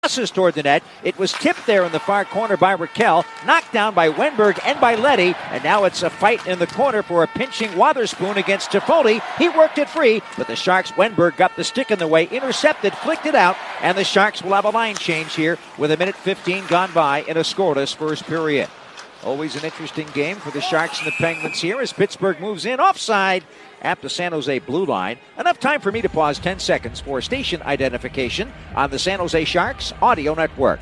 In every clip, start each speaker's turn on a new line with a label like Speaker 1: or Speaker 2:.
Speaker 1: crosses toward the net. It was tipped there in the far corner by Raquel, knocked down by Wenberg and by Letty, and now it's a fight in the corner for a pinching Wotherspoon against Toffoli. He worked it free, but the Sharks, Wenberg got the stick in the way, intercepted, flicked it out, and the Sharks will have a line change here with 1:15 gone by in a scoreless first period. Always an interesting game for the Sharks and the Penguins here as Pittsburgh moves in offside at the San Jose blue line. Enough time for me to pause 10 seconds for station identification on the San Jose Sharks Audio Network.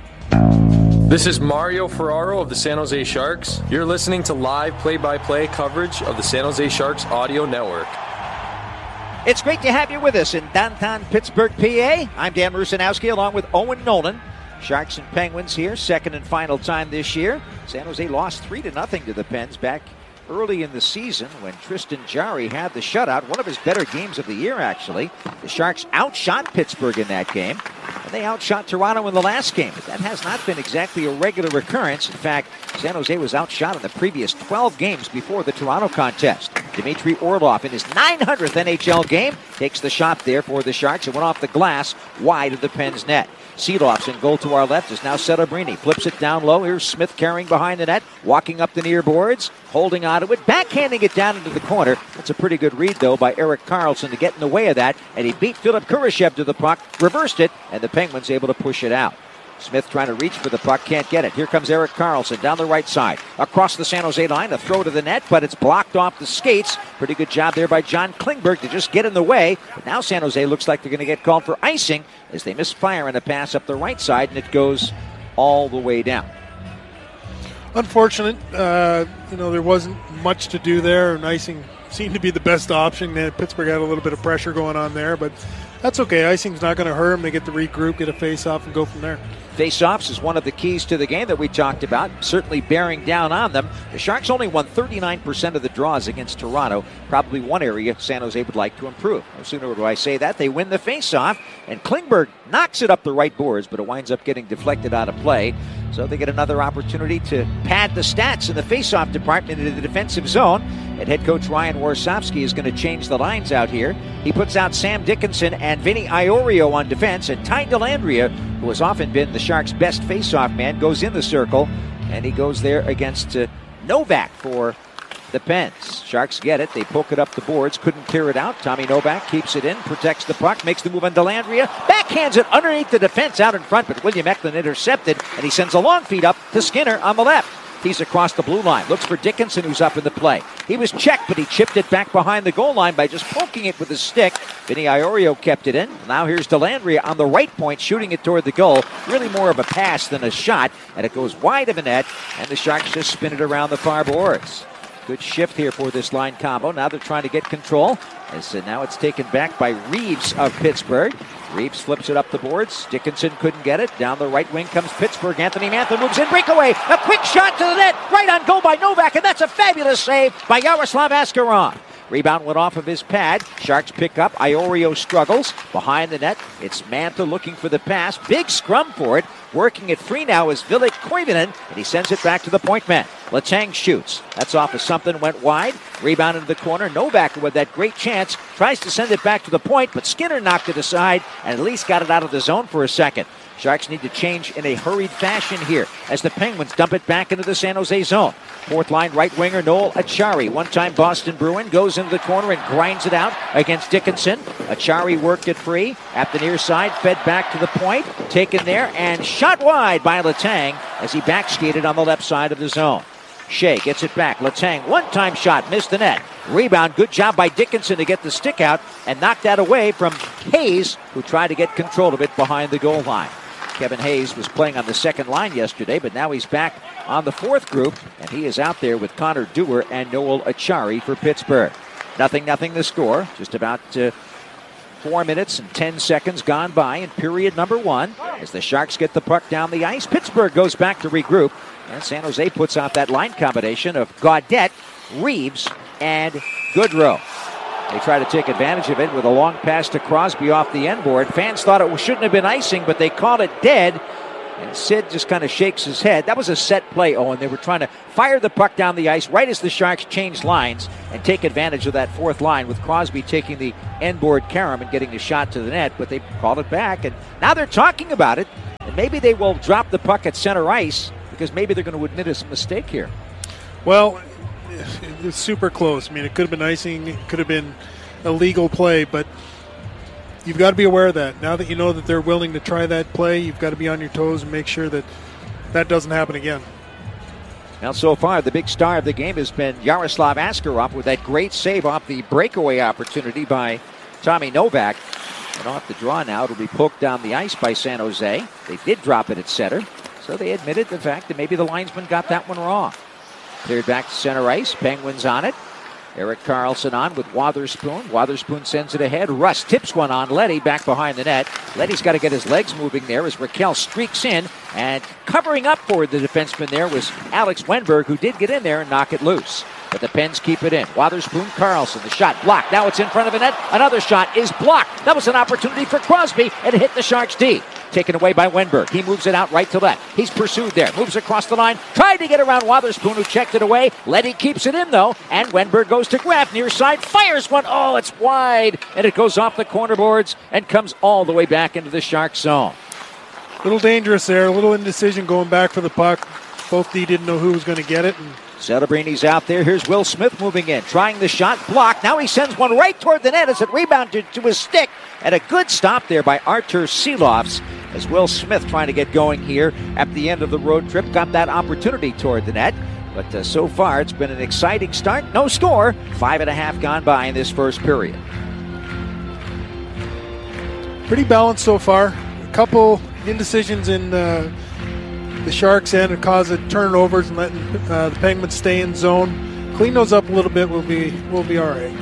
Speaker 2: This is Mario Ferraro of the San Jose Sharks. You're listening to live play-by-play coverage of the San Jose Sharks Audio Network.
Speaker 1: It's great to have you with us in downtown Pittsburgh, PA. I'm Dan Rusanowski along with Owen Nolan. Sharks and Penguins here, second and final time this year. San Jose lost 3-0 to the Pens back early in the season when Tristan Jarry had the shutout, one of his better games of the year, actually. The Sharks outshot Pittsburgh in that game, and they outshot Toronto in the last game. But that has not been exactly a regular occurrence. In fact, San Jose was outshot in the previous 12 games before the Toronto contest. Dmitry Orlov in his 900th NHL game takes the shot there for the Sharks. It went off the glass wide of the Pens net. Seeloff's in goal to our left is now Celebrini. Flips it down low. Here's Smith carrying behind the net, walking up the near boards, holding onto it, backhanding it down into the corner. That's a pretty good read, though, by Erik Karlsson to get in the way of that, and he beat Philip Kurashev to the puck, reversed it, and the Penguins able to push it out. Smith trying to reach for the puck, can't get it. Here comes Erik Karlsson down the right side. Across the San Jose line, a throw to the net, but it's blocked off the skates. Pretty good job there by John Klingberg to just get in the way. But now San Jose looks like they're going to get called for icing as they misfire in a pass up the right side, and it goes all the way down.
Speaker 3: Unfortunate. There wasn't much to do there, and icing seemed to be the best option. Pittsburgh had a little bit of pressure going on there, but that's okay. Icing's not going to hurt them. They get to regroup, get a face-off, and go from there.
Speaker 1: Face-offs is one of the keys to the game that we talked about, certainly bearing down on them. The Sharks only won 39% of the draws against Toronto, probably one area San Jose would like to improve. No sooner do I say that, they win the face-off, and Klingberg knocks it up the right boards, but it winds up getting deflected out of play. So they get another opportunity to pad the stats in the face-off department into the defensive zone. And head coach Ryan Warsofsky is going to change the lines out here. He puts out Sam Dickinson and Vinny Iorio on defense, and Ty Dellandrea, who has often been the Sharks' best face-off man, goes in the circle, and he goes there against Novak for the Pens. Sharks get it. They poke it up the boards. Couldn't clear it out. Tommy Novak keeps it in, protects the puck, makes the move on Dellandrea, backhands it underneath the defense out in front, but William Eklund intercepted, and he sends a long feed up to Skinner on the left. He's across the blue line. Looks for Dickinson, who's up in the play. He was checked, but he chipped it back behind the goal line by just poking it with his stick. Vinny Iorio kept it in. Now here's Dellandrea on the right point, shooting it toward the goal. Really more of a pass than a shot, and it goes wide of the net, and the Sharks just spin it around the far boards. Good shift here for this line combo. Now they're trying to get control. As now it's taken back by Reeves of Pittsburgh. Reeves flips it up the boards. Dickinson couldn't get it. Down the right wing comes Pittsburgh. Anthony Mantha moves in. Breakaway. A quick shot to the net. Right on goal by Novak. And that's a fabulous save by Yaroslav Askarov. Rebound went off of his pad. Sharks pick up. Iorio struggles. Behind the net, it's Mantha looking for the pass. Big scrum for it. Working it free now is Vilik Koivunen, and he sends it back to the point man. Letang shoots. That's off of something, went wide. Rebound into the corner. Novak with that great chance. Tries to send it back to the point, but Skinner knocked it aside and at least got it out of the zone for a second. Sharks need to change in a hurried fashion here as the Penguins dump it back into the San Jose zone. Fourth line right winger Noel Acciari, one-time Boston Bruin, goes into the corner and grinds it out against Dickinson. Acciari worked it free at the near side, fed back to the point, taken there and shot wide by Letang as he backskated on the left side of the zone. Shea gets it back. Letang, one-time shot, missed the net. Rebound, good job by Dickinson to get the stick out and knock that away from Hayes, who tried to get control of it behind the goal line. Kevin Hayes was playing on the second line yesterday, but now he's back on the fourth group, and he is out there with Connor Dewar and Noel Acciari for Pittsburgh. 0-0 the score. Just about 4 minutes and 10 seconds gone by in period number one. As the Sharks get the puck down the ice, Pittsburgh goes back to regroup, and San Jose puts out that line combination of Gaudette, Reeves, and Goodrow. They try to take advantage of it with a long pass to Crosby off the end board. Fans thought it shouldn't have been icing, but they called it dead. And Sid just kind of shakes his head. That was a set play, Owen. They were trying to fire the puck down the ice right as the Sharks changed lines and take advantage of that fourth line, with Crosby taking the end board carom and getting the shot to the net, but they called it back. And now they're talking about it, and maybe they will drop the puck at center ice because maybe they're going to admit it's a mistake here.
Speaker 3: Well, it's super close. I mean, it could have been icing. It could have been a legal play, but you've got to be aware of that. Now that you know that they're willing to try that play, you've got to be on your toes and make sure that that doesn't happen again.
Speaker 1: Now, so far, the big star of the game has been Yaroslav Askarov with that great save off the breakaway opportunity by Tommy Novak. And off the draw now, it'll be poked down the ice by San Jose. They did drop it at center, so they admitted the fact that maybe the linesman got that one wrong. Cleared back to center ice. Penguins on it. Erik Karlsson on with Wotherspoon. Wotherspoon sends it ahead. Russ tips one on Leddy back behind the net. Leddy's got to get his legs moving there as Raquel streaks in. And covering up for the defenseman there was Alex Wenberg, who did get in there and knock it loose. But the Pens keep it in. Wotherspoon, Karlsson, the shot blocked. Now it's in front of the net. Another shot is blocked. That was an opportunity for Crosby, and it hit the Sharks' D. Taken away by Wenberg. He moves it out right to left. He's pursued there. Moves across the line. Tried to get around Wotherspoon, who checked it away. Leddy keeps it in, though. And Wenberg goes to grab near side. Fires one. Oh, it's wide. And it goes off the corner boards and comes all the way back into the Sharks' zone.
Speaker 3: A little dangerous there. A little indecision going back for the puck. Both D didn't know who was going to get it. And
Speaker 1: Celebrini out there. Here's Will Smith moving in. Trying the shot. Blocked. Now he sends one right toward the net as it rebounded to his stick. And a good stop there by Artur Silovs as Will Smith trying to get going here at the end of the road trip. Got that opportunity toward the net. But so far, it's been an exciting start. No score. 5.5 gone by in this first period.
Speaker 3: Pretty balanced so far. A couple indecisions in the Sharks' end and cause of turnovers and letting the Penguins stay in zone. Clean those up a little bit. We'll be all right.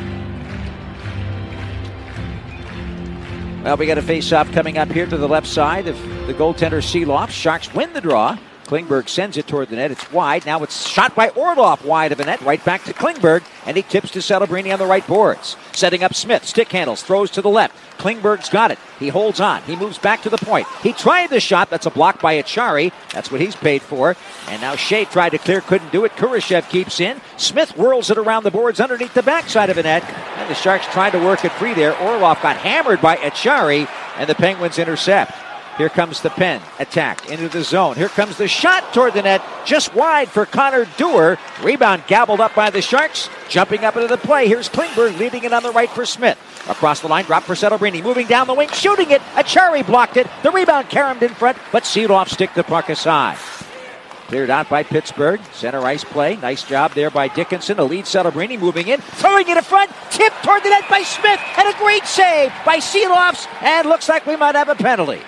Speaker 1: Well, we got a face-off coming up here to the left side of the goaltender Silovs. Sharks win the draw. Klingberg sends it toward the net. It's wide. Now it's shot by Orlov wide of the net. Right back to Klingberg. And he tips to Celebrini on the right boards. Setting up Smith. Stick handles. Throws to the left. Klingberg's got it. He holds on. He moves back to the point. He tried the shot. That's a block by Achari. That's what he's paid for. And now Shea tried to clear. Couldn't do it. Kurashev keeps in. Smith whirls it around the boards underneath the backside of the net. And the Sharks tried to work it free there. Orlov got hammered by Achari. And the Penguins intercept. Here comes the Pen. Attack into the zone. Here comes the shot toward the net. Just wide for Connor Dewar. Rebound gobbled up by the Sharks. Jumping up into the play. Here's Klingberg leading it on the right for Smith. Across the line, drop for Celebrini. Moving down the wing, shooting it. Achari blocked it. The rebound caromed in front, but Silovs stick the puck aside. Cleared out by Pittsburgh. Center ice play. Nice job there by Dickinson. A lead Celebrini moving in. Throwing it in front. Tipped toward the net by Smith. And a great save by Silovs. And looks like we might have a penalty.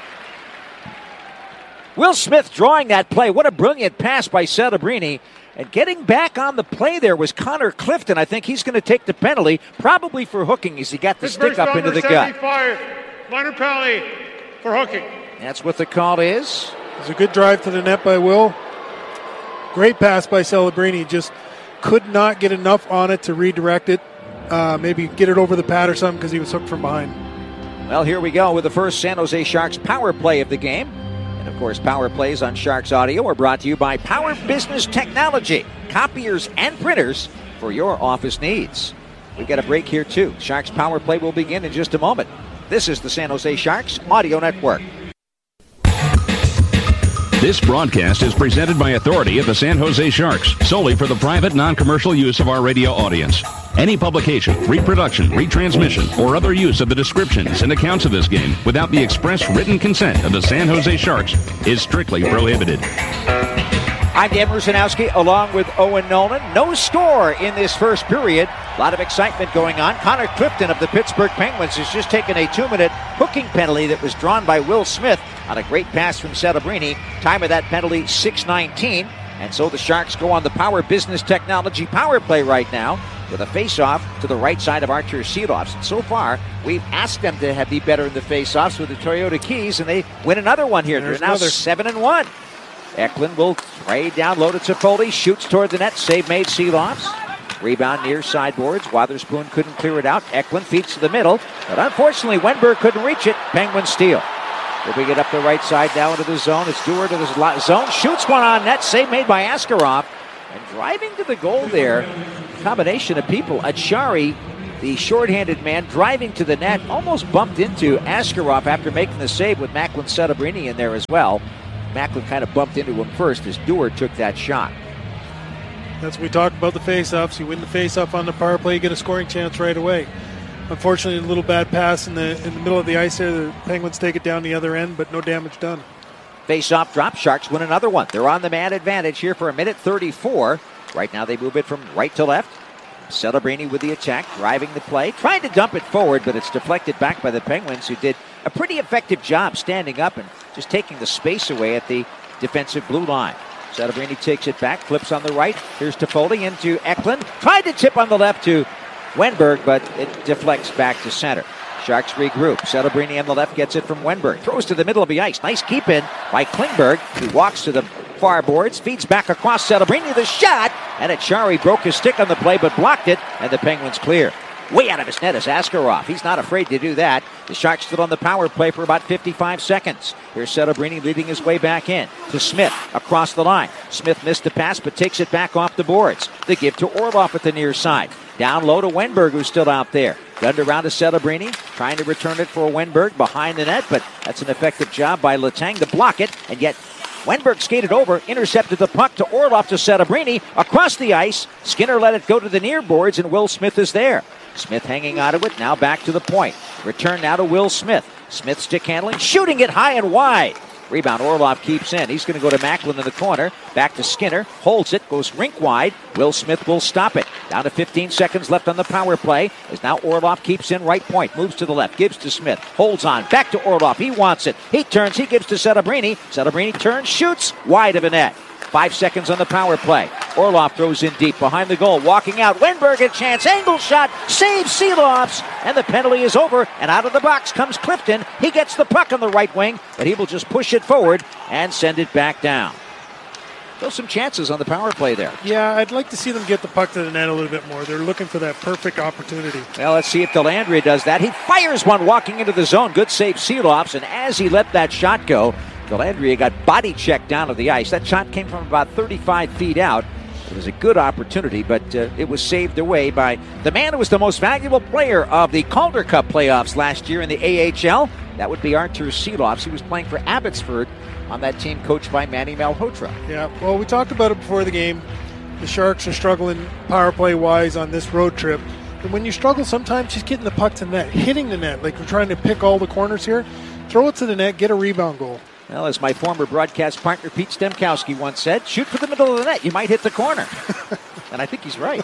Speaker 1: Will Smith drawing that play. What a brilliant pass by Celebrini. And getting back on the play there was Connor Clifton. I think he's going to take the penalty, probably for hooking as he got the stick up into the gut.
Speaker 4: Minor penalty for hooking.
Speaker 1: That's what the call is.
Speaker 3: It's a good drive to the net by Will. Great pass by Celebrini. Just could not get enough on it to redirect it. Maybe get it over the pad or something because he was hooked from behind.
Speaker 1: Well, here we go with the first San Jose Sharks power play of the game. And, of course, power plays on Sharks Audio are brought to you by Power Business Technology. Copiers and printers for your office needs. We've got a break here, too. Sharks power play will begin in just a moment. This is the San Jose Sharks Audio Network.
Speaker 5: This broadcast is presented by authority of the San Jose Sharks, solely for the private, non-commercial use of our radio audience. Any publication, reproduction, retransmission, or other use of the descriptions and accounts of this game without the express written consent of the San Jose Sharks is strictly prohibited.
Speaker 1: I'm Dan Rusanowski along with Owen Nolan. No score in this first period. A lot of excitement going on. Connor Clifton of the Pittsburgh Penguins has just taken a 2-minute hooking penalty that was drawn by Will Smith on a great pass from Celebrini. Time of that penalty, 6:19. And so the Sharks go on the Power Business Technology power play right now with a face-off to the right side of Artur Silovs. And so far, we've asked them to be better in the face-offs with the Toyota Keys, and they win another one here. They're now 7-1. Eklund will trade down low to Toffoli, shoots toward the net, save made Silovs. Rebound near sideboards. Wotherspoon couldn't clear it out. Eklund feeds to the middle, but unfortunately Wenberg couldn't reach it. Penguins steal. Moving it up the right side now into the zone. It's Dewar to the zone. Shoots one on net. Save made by Askarov. And driving to the goal there, combination of people. Achari, the shorthanded man, driving to the net, almost bumped into Askarov after making the save with Macklin Sedabrini in there as well. Macklin kind of bumped into him first as Dewar took that shot.
Speaker 3: That's what we talked about, the face-offs. You win the face-off on the power play, you get a scoring chance right away. Unfortunately, a little bad pass in the middle of the ice there. The Penguins take it down the other end, but no damage done.
Speaker 1: Face-off drop. Sharks win another one. They're on the man advantage here for a minute 34. Right now they move it from right to left. Celebrini with the attack, driving the play. Trying to dump it forward, but it's deflected back by the Penguins, who did a pretty effective job standing up and just taking the space away at the defensive blue line. Celebrini takes it back, flips on the right. Here's Toffoli into Eklund. Tried to tip on the left to Wenberg, but it deflects back to center. Sharks regroup. Celebrini on the left gets it from Wenberg. Throws to the middle of the ice. Nice keep in by Klingberg, who walks to the far boards, feeds back across Celebrini. The shot, and Achari broke his stick on the play but blocked it, and the Penguins clear. Way out of his net is Askarov. He's not afraid to do that. The Sharks stood on the power play for about 55 seconds. Here's Celebrini leading his way back in to Smith across the line. Smith missed the pass but takes it back off the boards. The give to Orlov at the near side. Down low to Wenberg, who's still out there. Gunned around to Celebrini, trying to return it for Wenberg behind the net, but that's an effective job by Letang to block it, and yet Wenberg skated over, intercepted the puck to Orlov to Celebrini across the ice. Skinner let it go to the near boards, and Will Smith is there. Smith hanging out of it, now back to the point. Return now to Will Smith. Smith stick handling, shooting it high and wide. Rebound, Orlov keeps in. He's going to go to Macklin in the corner. Back to Skinner, holds it, goes rink wide. Will Smith will stop it. Down to 15 seconds left on the power play. As now Orlov keeps in right point, moves to the left, gives to Smith, holds on, back to Orlov. He wants it. He turns, he gives to Celebrini. Celebrini turns, shoots wide of the net. 5 seconds on the power play. Orlov throws in deep behind the goal. Walking out. Wenberg a chance. Angle shot. Saves Seeloffs. And the penalty is over. And out of the box comes Clifton. He gets the puck on the right wing, but he will just push it forward and send it back down. Still some chances on the power play there.
Speaker 3: Yeah, I'd like to see them get the puck to the net a little bit more. They're looking for that perfect opportunity.
Speaker 1: Well, let's see if Dellandrea does that. He fires one walking into the zone. Good save, Seeloffs. And as he let that shot go, Dellandrea got body checked down to the ice. That shot came from about 35 feet out. It was a good opportunity, but it was saved away by the man who was the most valuable player of the Calder Cup playoffs last year in the AHL. That would be Artur Seeloffs. He was playing for Abbotsford on that team coached by Manny Malhotra.
Speaker 3: Yeah, well, we talked about it before the game. The Sharks are struggling power play-wise on this road trip. And when you struggle, sometimes just getting the puck to the net, hitting the net, like we're trying to pick all the corners here, throw it to the net, get a rebound goal.
Speaker 1: Well, as my former broadcast partner Pete Stemkowski once said, shoot for the middle of the net. You might hit the corner. And I think he's right.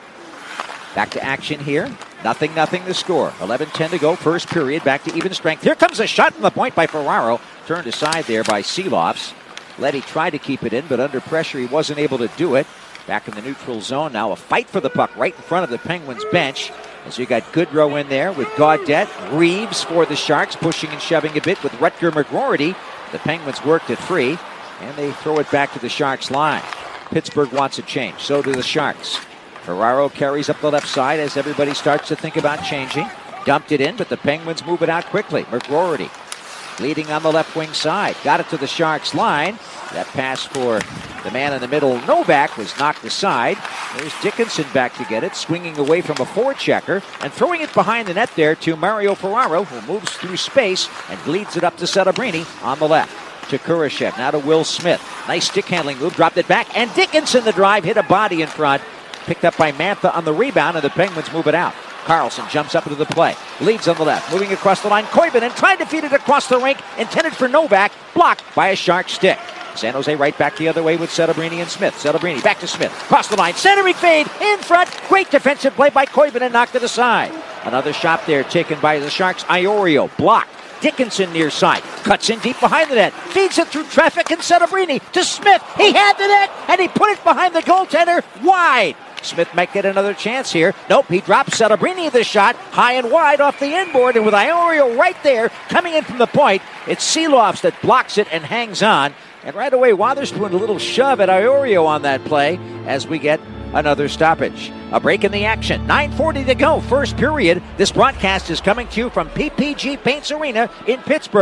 Speaker 1: Back to action here. 0-0 the score. 11:10 to go. First period. Back to even strength. Here comes a shot from the point by Ferraro. Turned aside there by Seeloffs. Leddy tried to keep it in, but under pressure he wasn't able to do it. Back in the neutral zone now. A fight for the puck right in front of the Penguins bench. As you got Goodrow in there with Gaudette. Reeves for the Sharks, pushing and shoving a bit with Rutger McGroarty. The Penguins worked it free, and they throw it back to the Sharks line. Pittsburgh wants a change. So do the Sharks. Ferraro carries up the left side as everybody starts to think about changing. Dumped it in, but the Penguins move it out quickly. McGroarty leading on the left wing side. Got it to the Sharks line. That pass for the man in the middle, Novak, was knocked aside. There's Dickinson back to get it, swinging away from a forechecker and throwing it behind the net there to Mario Ferraro, who moves through space and leads it up to Celebrini on the left. To Kurashev, now to Will Smith. Nice stick handling move, dropped it back, and Dickinson the drive, hit a body in front. Picked up by Mantha on the rebound, and the Penguins move it out. Carlson jumps up into the play, leads on the left, moving across the line. Koivunen tried to feed it across the rink, intended for Novak, blocked by a Shark stick. San Jose right back the other way with Celebrini and Smith. Celebrini back to Smith, across the line, centering fade, in front. Great defensive play by Koivunen, knocked it aside. Another shot there taken by the Sharks. Iorio blocked. Dickinson near side, cuts in deep behind the net, feeds it through traffic, and Celebrini to Smith. He had the net, and he put it behind the goaltender, wide. Smith might get another chance here. Nope, he drops Celebrini the shot, high and wide off the inboard, and with Iorio right there, coming in from the point, it's Seeloffs that blocks it and hangs on. And right away, Wotherspoon a little shove at Iorio on that play as we get another stoppage. A break in the action. 9:40 to go. First period. This broadcast is coming to you from PPG Paints Arena in Pittsburgh.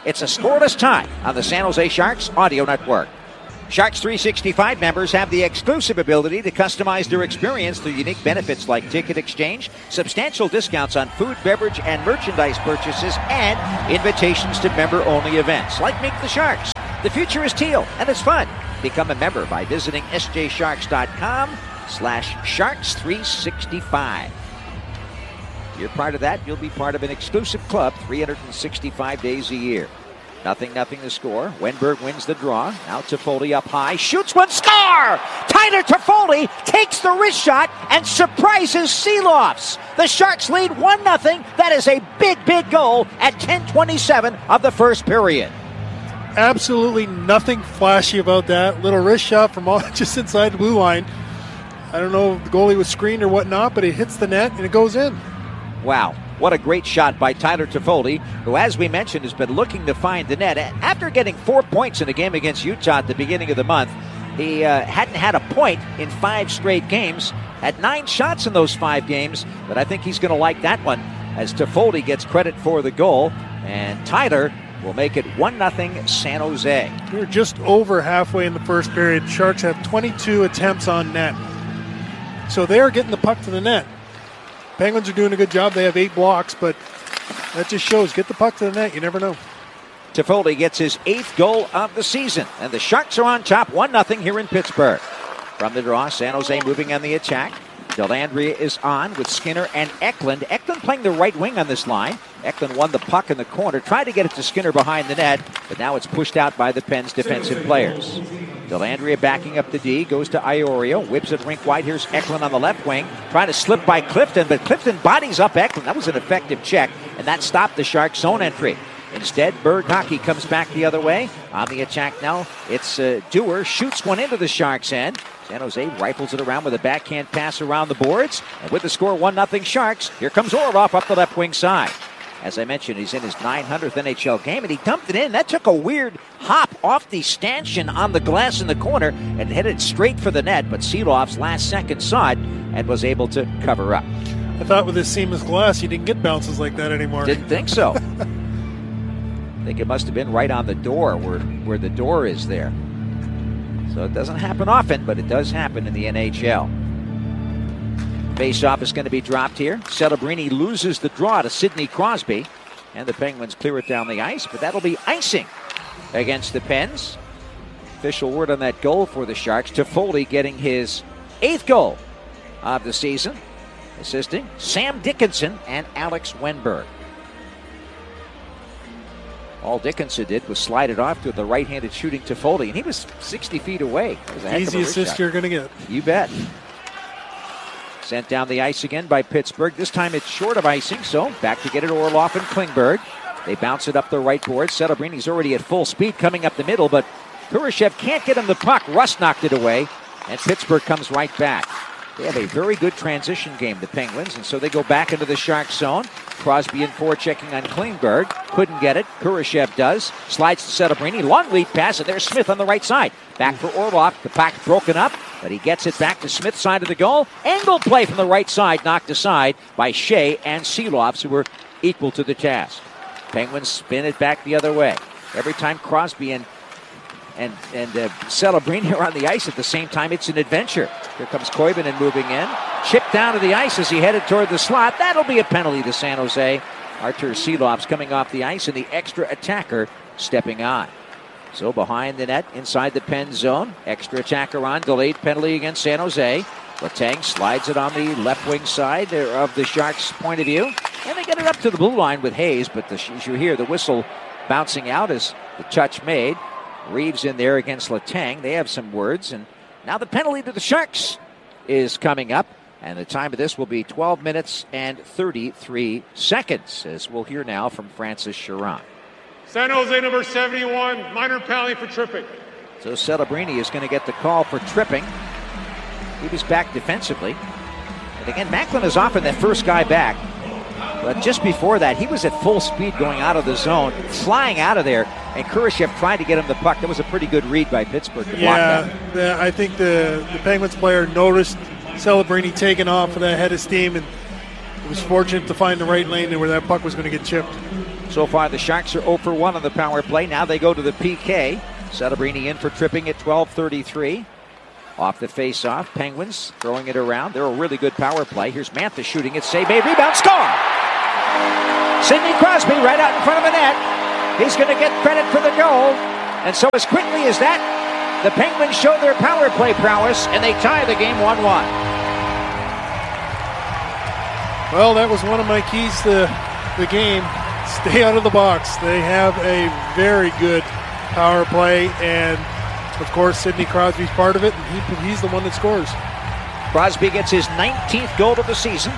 Speaker 1: It's a scoreless tie on the San Jose Sharks Audio Network. Sharks 365 members have the exclusive ability to customize their experience through unique benefits like ticket exchange, substantial discounts on food, beverage, and merchandise purchases, and invitations to member-only events like Meet the Sharks. The future is teal, and it's fun. Become a member by visiting sjsharks.com/Sharks365. If you're part of that, you'll be part of an exclusive club 365 days a year. 0-0 the score. Wenberg wins the draw. Now Toffoli up high. Shoots one. Score! Tyler Toffoli takes the wrist shot and surprises Seelofs. The Sharks lead 1-0. That is a big, big goal at 10:27 of the first period.
Speaker 3: Absolutely nothing flashy about that. Little wrist shot from just inside the blue line. I don't know if the goalie was screened or whatnot, but it hits the net and it goes in.
Speaker 1: Wow. What a great shot by Tyler Toffoli, who, as we mentioned, has been looking to find the net. After getting 4 points in a game against Utah at the beginning of the month, he hadn't had a point in 5 straight games, had 9 shots in those 5 games, but I think he's going to like that one as Toffoli gets credit for the goal, and Tyler will make it 1-0 San Jose.
Speaker 3: We're just over halfway in the first period. Sharks have 22 attempts on net. So they're getting the puck to the net. Penguins are doing a good job. They have 8 blocks, but that just shows, get the puck to the net. You never know.
Speaker 1: Toffoli gets his 8th goal of the season, and the Sharks are on top 1-0 here in Pittsburgh. From the draw, San Jose moving on the attack. Dellandrea is on with Skinner and Eklund. Eklund playing the right wing on this line. Eklund won the puck in the corner, tried to get it to Skinner behind the net, but now it's pushed out by the Pens defensive players. Dellandrea backing up the D, goes to Iorio, whips it rink wide. Here's Eklund on the left wing, trying to slip by Clifton, but Clifton bodies up Eklund. That was an effective check, and that stopped the Sharks' zone entry. Instead, Berg Hockey comes back the other way. On the attack now, it's Dewar, shoots one into the Sharks' end. San Jose rifles it around with a backhand pass around the boards. And with the score 1-0 Sharks, here comes Orlov up the left wing side. As I mentioned, he's in his 900th NHL game, and he dumped it in. That took a weird hop off the stanchion on the glass in the corner and headed straight for the net, but Seelofs last second saw it and was able to cover up.
Speaker 3: I thought with this seamless glass, you didn't get bounces like that anymore.
Speaker 1: Didn't think so. I think it must have been right on the door where the door is there. So it doesn't happen often, but it does happen in the NHL. Face-off is going to be dropped here. Celebrini loses the draw to Sidney Crosby, and the Penguins clear it down the ice, but that'll be icing against the Pens. Official word on that goal for the Sharks. Toffoli getting his 8th goal of the season, assisting Sam Dickinson and Alex Wenberg. All Dickinson did was slide it off to the right-handed shooting Toffoli, and he was 60 feet away. It was a heck of a
Speaker 3: easy assist
Speaker 1: shot.
Speaker 3: you're going to get.
Speaker 1: You bet. Sent down the ice again by Pittsburgh. This time it's short of icing, so back to get it Orlov and Klingberg. They bounce it up the right board. Celebrini's already at full speed coming up the middle, but Kurashev can't get him the puck. Russ knocked it away, and Pittsburgh comes right back. They have a very good transition game, the Penguins, and so they go back into the Sharks zone. Crosby in forechecking on Klingberg. Couldn't get it. Kurashev does. Slides to Celebrini. Long lead pass, and there's Smith on the right side. Back for Orlov. The puck broken up, but he gets it back to Smith's side of the goal. Angled play from the right side, knocked aside by Shea and Seelofs, who were equal to the task. Penguins spin it back the other way. Every time Crosby and Celebrini are on the ice at the same time, it's an adventure. Here comes Koivunen moving in. Chipped down to the ice as he headed toward the slot. That'll be a penalty to San Jose. Artur Seelofs coming off the ice and the extra attacker stepping on. So behind the net, inside the Pen zone. Extra attacker on, delayed penalty against San Jose. Letang slides it on the left wing side of the Sharks' point of view. And they get it up to the blue line with Hayes, but as you hear the whistle bouncing out as the touch made. Reeves in there against Letang. They have some words. And now the penalty to the Sharks is coming up. And the time of this will be 12 minutes and 33 seconds, as we'll hear now from Francis Chiron.
Speaker 4: San Jose number 71, minor penalty for tripping.
Speaker 1: So Celebrini is going to get the call for tripping. He was back defensively. And again, Macklin is often that first guy back. But just before that, he was at full speed going out of the zone, flying out of there, and Kurashev tried to get him the puck. That was a pretty good read by Pittsburgh to block that.
Speaker 3: I think the Penguins player noticed Celebrini taking off with that head of steam, and was fortunate to find the right lane where that puck was going to get chipped.
Speaker 1: So far, the Sharks are 0 for 1 on the power play. Now they go to the PK. Celebrini in for tripping at 12:33. Off the face-off, Penguins throwing it around. They're a really good power play. Here's Mantha shooting it. Save, made, rebound, score! Sidney Crosby right out in front of the net. He's going to get credit for the goal. And so as quickly as that, the Penguins show their power play prowess, and they tie the game 1-1.
Speaker 3: Well, that was one of my keys to the game. Stay out of the box. They have a very good power play, and of course, Sidney Crosby's part of it, and he's the one that scores.
Speaker 1: Crosby gets his 19th goal of the season,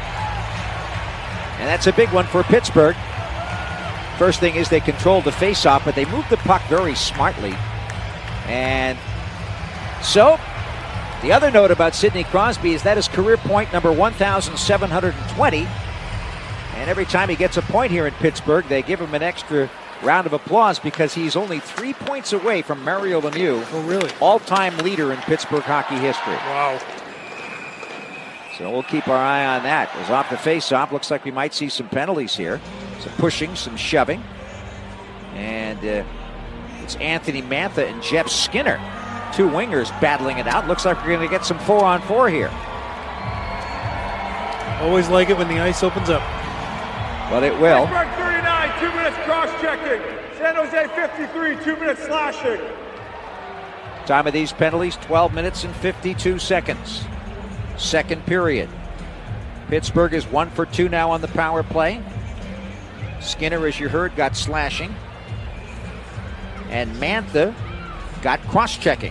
Speaker 1: and that's a big one for Pittsburgh. First thing is they controlled the faceoff, but they moved the puck very smartly. And so, the other note about Sidney Crosby is that his career point number 1,720. And every time he gets a point here in Pittsburgh, they give him an extra round of applause because he's only 3 points away from Mario Lemieux.
Speaker 3: Oh, really?
Speaker 1: All-time leader in Pittsburgh hockey history.
Speaker 3: Wow.
Speaker 1: So we'll keep our eye on that. As off the face-off, looks like we might see some penalties here. Some pushing, some shoving. And it's Anthony Mantha and Jeff Skinner. Two wingers battling it out. Looks like we're going to get some 4-on-4 here.
Speaker 3: Always like it when the ice opens up.
Speaker 1: But it will.
Speaker 4: Pittsburgh 39, 2 minutes cross-checking. San Jose 53, 2 minutes slashing.
Speaker 1: Time of these penalties, 12 minutes and 52 seconds. Second period. Pittsburgh is 1 for 2 now on the power play. Skinner, as you heard, got slashing. And Mantha got cross-checking.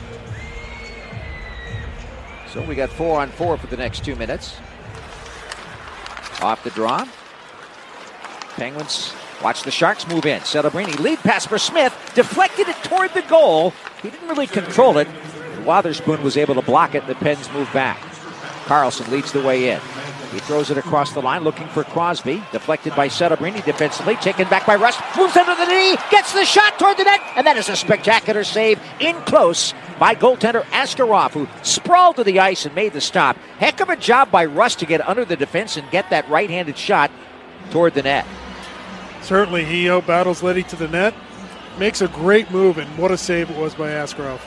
Speaker 1: So we got 4-on-4 for the next 2 minutes. Off the draw. Penguins watch the Sharks move in. Celebrini, lead pass for Smith, deflected it toward the goal. He didn't really control it. Wotherspoon was able to block it. The Pens move back. Carlson leads the way in. He throws it across the line, looking for Crosby. Deflected by Celebrini defensively, taken back by Rust. Moves under the knee, gets the shot toward the net, and that is a spectacular save in close by goaltender Askarov, who sprawled to the ice and made the stop. Heck of a job by Rust to get under the defense and get that right-handed shot toward the net.
Speaker 3: Certainly, he outbattles Leddy to the net. Makes a great move, and what a save it was by Askarov.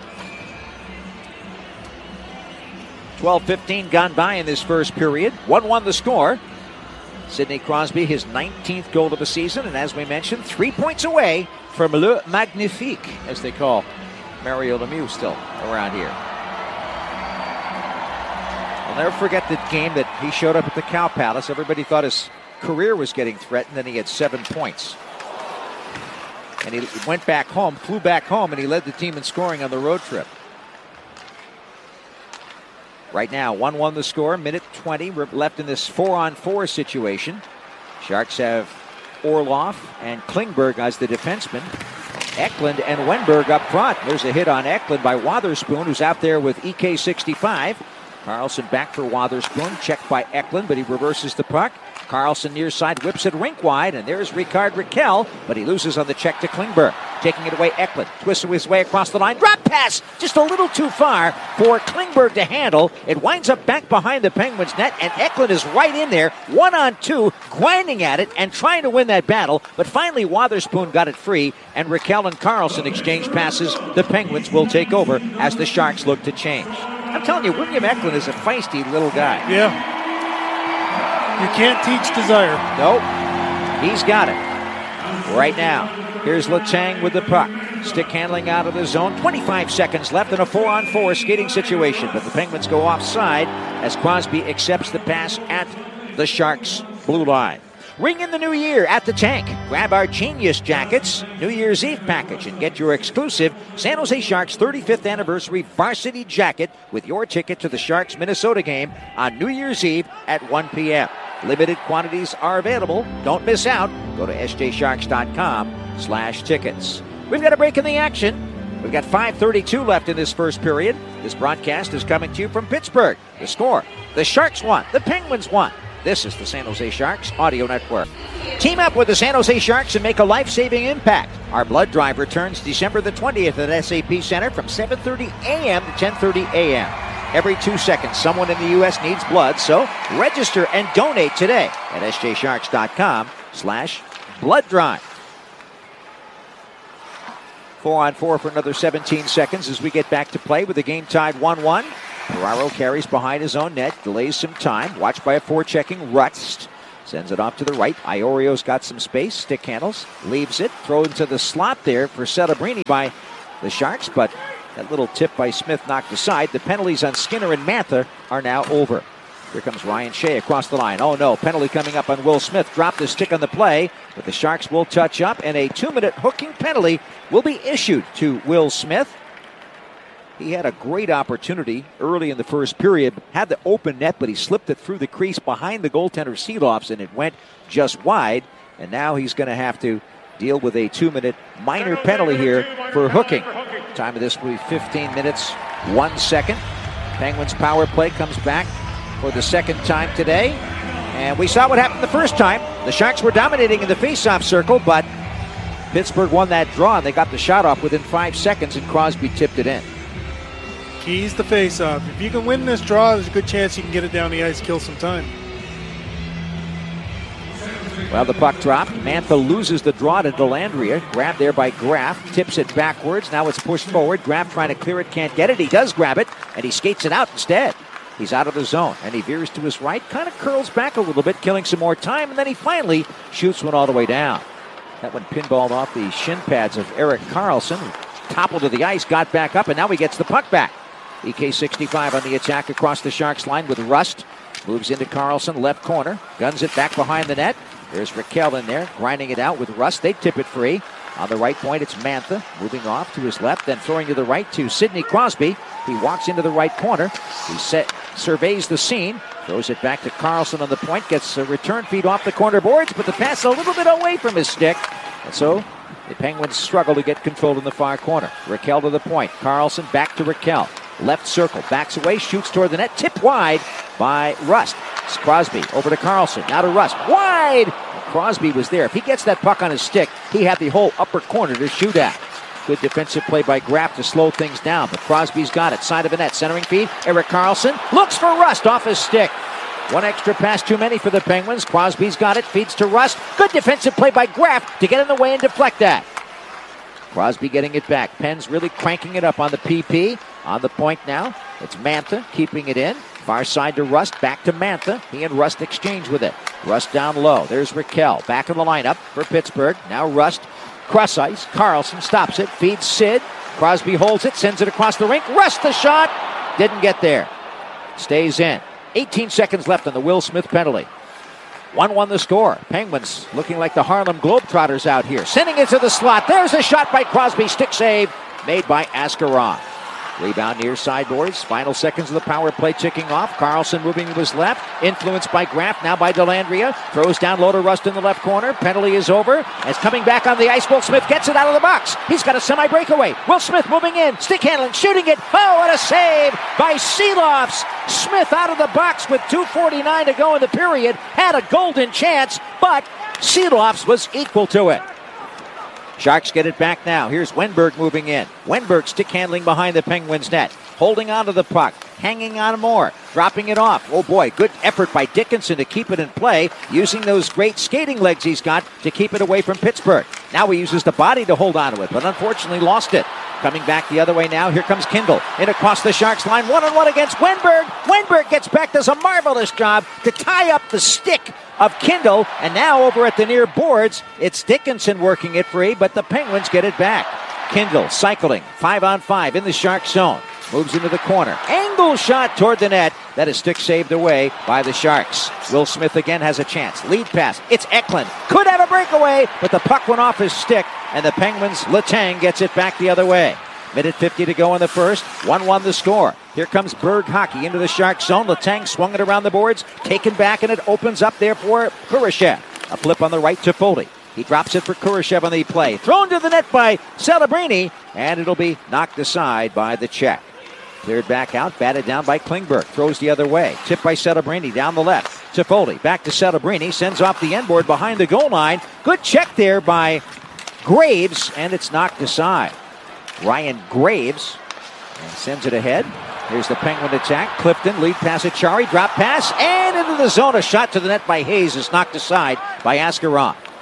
Speaker 1: 12:15 gone by in this first period. 1-1 the score. Sidney Crosby, his 19th goal of the season, and as we mentioned, 3 points away from Le Magnifique, as they call Mario Lemieux still around here. I'll never forget the game that he showed up at the Cow Palace. Everybody thought his career was getting threatened, then he had 7 points. And he went back home, flew back home, and he led the team in scoring on the road trip. Right now, 1-1 the score, minute 20 left in this 4-on-4 situation. Sharks have Orlov and Klingberg as the defensemen. Eklund and Wenberg up front. There's a hit on Eklund by Wotherspoon, who's out there with EK65. Carlson back for Wotherspoon, checked by Eklund, but he reverses the puck. Carlson near side whips it rink wide, and there's Ricard Raquel, but he loses on the check to Klingberg. Taking it away, Eklund twists his way across the line. Drop pass, just a little too far for Klingberg to handle. It winds up back behind the Penguins' net, and Eklund is right in there, 1-on-2, grinding at it and trying to win that battle. But finally, Wotherspoon got it free, and Raquel and Carlson exchange passes. The Penguins will take over as the Sharks look to change. I'm telling you, William Eklund is a feisty little guy.
Speaker 3: Yeah. You can't teach desire.
Speaker 1: Nope. He's got it. Right now, here's Letang with the puck. Stick handling out of the zone. 25 seconds left in a 4-on-4 skating situation. But the Penguins go offside as Crosby accepts the pass at the Sharks' blue line. Ring in the new year at the Tank. Grab our Genius Jackets New Year's Eve package and get your exclusive San Jose Sharks 35th anniversary varsity jacket with your ticket to the Sharks Minnesota game on New Year's Eve at 1 p.m. Limited quantities are available. Don't miss out. Go to sjsharks.com/tickets. We've got a break in the action. We've got 5:32 left in this first period. This broadcast is coming to you from Pittsburgh. The score: the Sharks won, the Penguins won. This is the San Jose Sharks Audio Network. Team up with the San Jose Sharks and make a life-saving impact. Our blood drive returns December the 20th at SAP Center from 7:30 a.m. to 10:30 a.m. Every 2 seconds, someone in the U.S. needs blood, so register and donate today at sjsharks.com/ blood drive. 4-on-4 for another 17 seconds as we get back to play with the game tied 1-1. Ferraro carries behind his own net, delays some time. Watched by a forechecking Rust. Sends it off to the right. Iorio's got some space. Stick handles. Leaves it. Throws into the slot there for Celebrini by the Sharks. But that little tip by Smith knocked aside. The penalties on Skinner and Mantha are now over. Here comes Ryan Shea across the line. Oh no, penalty coming up on Will Smith. Dropped the stick on the play. But the Sharks will touch up. And a 2-minute hooking penalty will be issued to Will Smith. He had a great opportunity early in the first period. Had the open net, but he slipped it through the crease behind the goaltender Seeloffs, and it went just wide. And now he's going to have to deal with a 2-minute minor penalty here for hooking. Time of this will be 15 minutes, 1 second. Penguins power play comes back for the second time today. And we saw what happened the first time. The Sharks were dominating in the faceoff circle, but Pittsburgh won that draw, and they got the shot off within 5 seconds, and Crosby tipped it in.
Speaker 3: Keys the face-off. If you can win this draw, there's a good chance you can get it down the ice, kill some time.
Speaker 1: Well, the puck dropped. Mantha loses the draw to Dellandrea. Grabbed there by Graf. Tips it backwards. Now it's pushed forward. Graf trying to clear it. Can't get it. He does grab it, and he skates it out instead. He's out of the zone, and he veers to his right. Kind of curls back a little bit, killing some more time, and then he finally shoots one all the way down. That one pinballed off the shin pads of Erik Karlsson. Toppled to the ice, got back up, and now he gets the puck back. EK65 on the attack across the Sharks line with Rust. Moves into Karlsson, left corner. Guns it back behind the net. There's Raquel in there, grinding it out with Rust. They tip it free. On the right point, it's Mantha. Moving off to his left, then throwing to the right to Sidney Crosby. He walks into the right corner. He surveys the scene. Throws it back to Karlsson on the point. Gets a return feed off the corner boards, but the pass a little bit away from his stick. And so the Penguins struggle to get control in the far corner. Raquel to the point. Karlsson back to Raquel. Left circle, backs away, shoots toward the net, tipped wide by Rust. It's Crosby over to Karlsson, now to Rust, wide! Crosby was there. If he gets that puck on his stick, he had the whole upper corner to shoot at. Good defensive play by Graf to slow things down, but Crosby's got it. Side of the net, centering feed, Erik Karlsson looks for Rust off his stick. One extra pass too many for the Penguins. Crosby's got it, feeds to Rust. Good defensive play by Graf to get in the way and deflect that. Crosby getting it back. Penn's really cranking it up on the PP. On the point now, it's Mantha keeping it in. Far side to Rust, back to Mantha. He and Rust exchange with it. Rust down low. There's Raquel. Back in the lineup for Pittsburgh. Now Rust. Cross ice. Karlsson stops it. Feeds Sid. Crosby holds it. Sends it across the rink. Rust the shot. Didn't get there. Stays in. 18 seconds left on the Will Smith penalty. 1-1 the score. Penguins looking like the Harlem Globetrotters out here. Sending it to the slot. There's a shot by Crosby. Stick save made by Askarov. Rebound near sideboards. Final seconds of the power play ticking off. Karlsson moving to his left. Influenced by Graf. Now by Dellandrea. Throws down low to Rust in the left corner. Penalty is over. As coming back on the ice, Will Smith gets it out of the box. He's got a semi-breakaway. Will Smith moving in. Stick handling. Shooting it. Oh, what a save by Seeloffs. Smith out of the box with 2:49 to go in the period. Had a golden chance, but Seeloffs was equal to it. Sharks get it back now. Here's Wenberg moving in. Wenberg stick handling behind the Penguins net. Holding on to the puck. Hanging on more. Dropping it off. Oh boy, good effort by Dickinson to keep it in play. Using those great skating legs he's got to keep it away from Pittsburgh. Now he uses the body to hold on to it, but unfortunately lost it. Coming back the other way now. Here comes Kindle. In across the Sharks line. 1-on-1 against Wenberg. Wenberg gets back. Does a marvelous job to tie up the stick of Kindle. And now over at the near boards, it's Dickinson working it free, but the Penguins get it back. Kindle cycling. 5-on-5 in the Sharks zone. Moves into the corner. Angle shot toward the net. That is stick saved away by the Sharks. Will Smith again has a chance. Lead pass. It's Eklund. Could have a breakaway, but the puck went off his stick, and the Penguins, Letang gets it back the other way. Minute 50 to go in the first. 1-1 the score. Here comes Berg hockey into the Sharks zone. Letang swung it around the boards. Taken back, and it opens up there for Kurashev. A flip on the right to Foley. He drops it for Kurashev on the play. Thrown to the net by Celebrini, and it'll be knocked aside by the Czech. Cleared back out, batted down by Klingberg. Throws the other way. Tipped by Celebrini down the left. To Foley. Back to Celebrini. Sends off the end board behind the goal line. Good check there by Graves, and it's knocked aside. Ryan Graves and sends it ahead. Here's the Penguin attack. Clifton, lead pass at Chari. Drop pass, and into the zone. A shot to the net by Hayes is knocked aside by Askarov.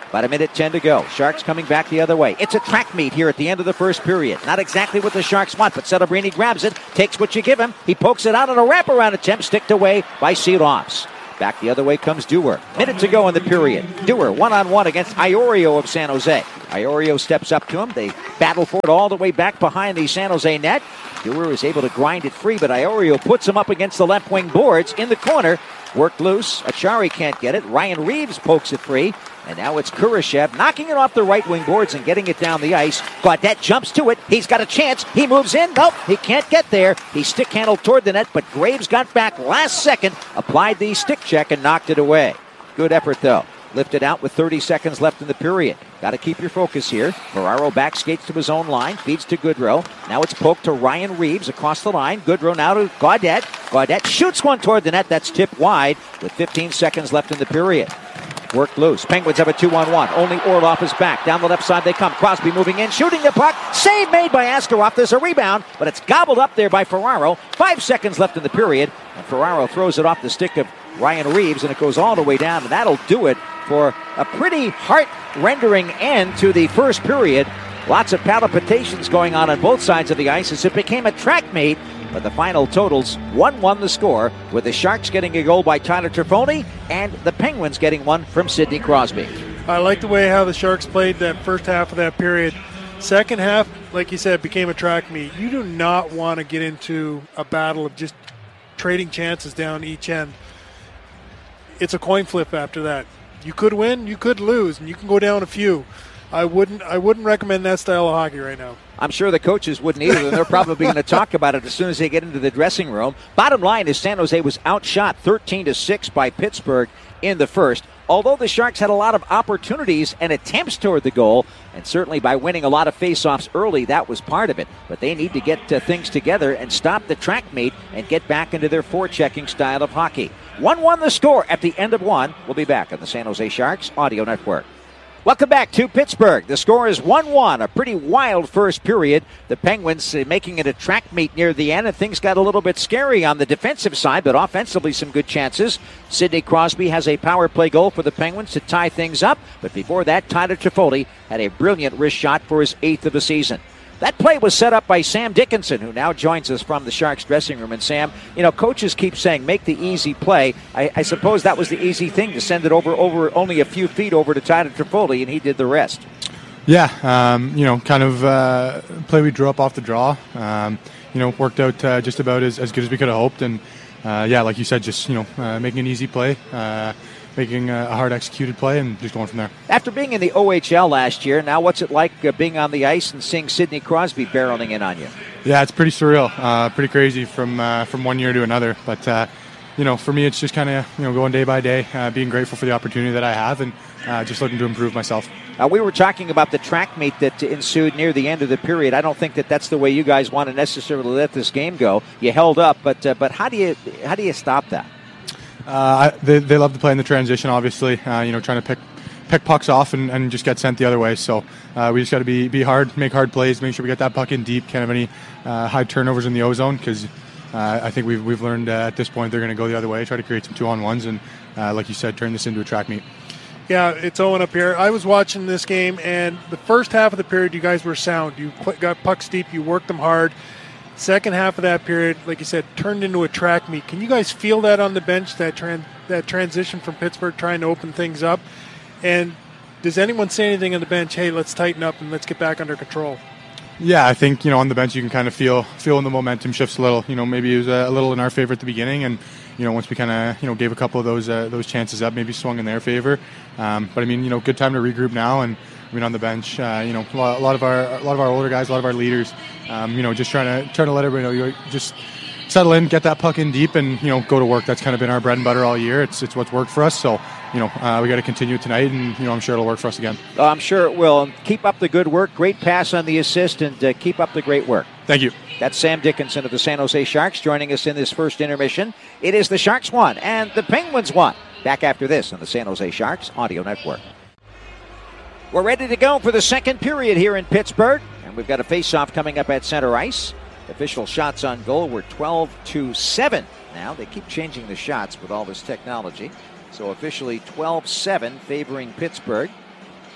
Speaker 1: About 1:10 to go. Sharks coming back the other way. It's a track meet here at the end of the first period. Not exactly what the Sharks want, but Celebrini grabs it, takes what you give him. He pokes it out on a wraparound attempt, sticked away by Seeloffs. Back the other way comes Dewar. Minute to go in the period. Dewar one-on-one against Iorio of San Jose. Iorio steps up to him. They battle for it all the way back behind the San Jose net. Dewar is able to grind it free, but Iorio puts him up against the left wing boards in the corner. Worked loose. Achari can't get it. Ryan Reeves pokes it free. And now it's Kurashev knocking it off the right wing boards and getting it down the ice. Gaudette jumps to it. He's got a chance. He moves in. Nope, he can't get there. He stick handled toward the net, but Graves got back last second, applied the stick check, and knocked it away. Good effort, though. Lifted out with 30 seconds left in the period. Got to keep your focus here. Ferraro back skates to his own line, feeds to Goodrow. Now it's poked to Ryan Reeves across the line. Goodrow now to Gaudette. Gaudette shoots one toward the net. That's tipped wide with 15 seconds left in the period. Worked loose. Penguins have a 2-on-1. Only Orlov is back. Down the left side they come. Crosby moving in, shooting the puck. Save made by Askarov. There's a rebound, but it's gobbled up there by Ferraro. 5 seconds left in the period, and Ferraro throws it off the stick of Ryan Reeves, and it goes all the way down, and that'll do it for a pretty heart-rendering end to the first period. Lots of palpitations going on both sides of the ice as it became a track meet. But the final totals, 1-1 the score, with the Sharks getting a goal by Tyler Toffoli and the Penguins getting one from Sidney Crosby.
Speaker 3: I like the way how the Sharks played that first half of that period. Second half, like you said, became a track meet. You do not want to get into a battle of just trading chances down each end. It's a coin flip after that. You could win, you could lose, and you can go down a few. I wouldn't recommend that style of hockey right now.
Speaker 1: I'm sure the coaches wouldn't either, and they're probably going to talk about it as soon as they get into the dressing room. Bottom line is San Jose was outshot 13-6 by Pittsburgh in the first. Although the Sharks had a lot of opportunities and attempts toward the goal, and certainly by winning a lot of faceoffs early, that was part of it. But they need to get things together and stop the track meet and get back into their forechecking style of hockey. 1-1 the score at the end of one. We'll be back on the San Jose Sharks Audio Network. Welcome back to Pittsburgh. The score is 1-1, a pretty wild first period. The Penguins making it a track meet near the end, and things got a little bit scary on the defensive side, but offensively some good chances. Sidney Crosby has a power play goal for the Penguins to tie things up, but before that, Tyler Toffoli had a brilliant wrist shot for his 8th of the season. That play was set up by Sam Dickinson, who now joins us from the Sharks dressing room. And Sam, coaches keep saying, make the easy play. I suppose that was the easy thing, to send it over only a few feet over to Tyler Toffoli, and he did the rest.
Speaker 6: Yeah, kind of play we drew up off the draw. Worked out just about as good as we could have hoped. And, like you said, just, making an easy play. Making a hard executed play and just going from there.
Speaker 1: After being in the OHL last year, now what's it like being on the ice and seeing Sidney Crosby barreling in on you?
Speaker 6: Yeah, it's pretty surreal, pretty crazy from 1 year to another. But for me, it's just kind of going day by day, being grateful for the opportunity that I have, and just looking to improve myself.
Speaker 1: We were talking about the track meet that ensued near the end of the period. I don't think that's the way you guys want to necessarily let this game go. You held up, but how do you stop that?
Speaker 6: They love to play in the transition, obviously, trying to pick pucks off and just get sent the other way. So we just got to be hard, make hard plays, make sure we get that puck in deep, can't have any high turnovers in the O-zone, because I think we've learned at this point they're going to go the other way, try to create some 2-on-1s, and like you said, turn this into a track meet.
Speaker 3: Yeah, it's Owen up here. I was watching this game, and the first half of the period, you guys were sound. You got pucks deep, you worked them hard. Second half of that period, like you said, turned into a track meet. Can you guys feel that on the bench, that transition from Pittsburgh trying to open things up? And does anyone say anything on the bench, hey, let's tighten up and let's get back under control?
Speaker 6: Yeah, I think, on the bench you can kind of feel when the momentum shifts a little. Maybe it was a little in our favor at the beginning, and, once we kind of, gave a couple of those chances up, maybe swung in their favor. But, good time to regroup now, and on the bench, a lot of our older guys, a lot of our leaders, just trying to let everybody know, just settle in, get that puck in deep, and go to work. That's kind of been our bread and butter all year. It's what's worked for us. So we got to continue it tonight, and I'm sure it'll work for us again.
Speaker 1: I'm sure it will. Keep up the good work. Great pass on the assist, and keep up the great work.
Speaker 6: Thank you.
Speaker 1: That's Sam Dickinson of the San Jose Sharks joining us in this first intermission. It is the Sharks 1 and the Penguins 1. Back after this on the San Jose Sharks Audio Network. We're ready to go for the second period here in Pittsburgh, and we've got a face-off coming up at center ice. Official shots on goal were 12-7. Now they keep changing the shots with all this technology. So officially 12-7 favoring Pittsburgh.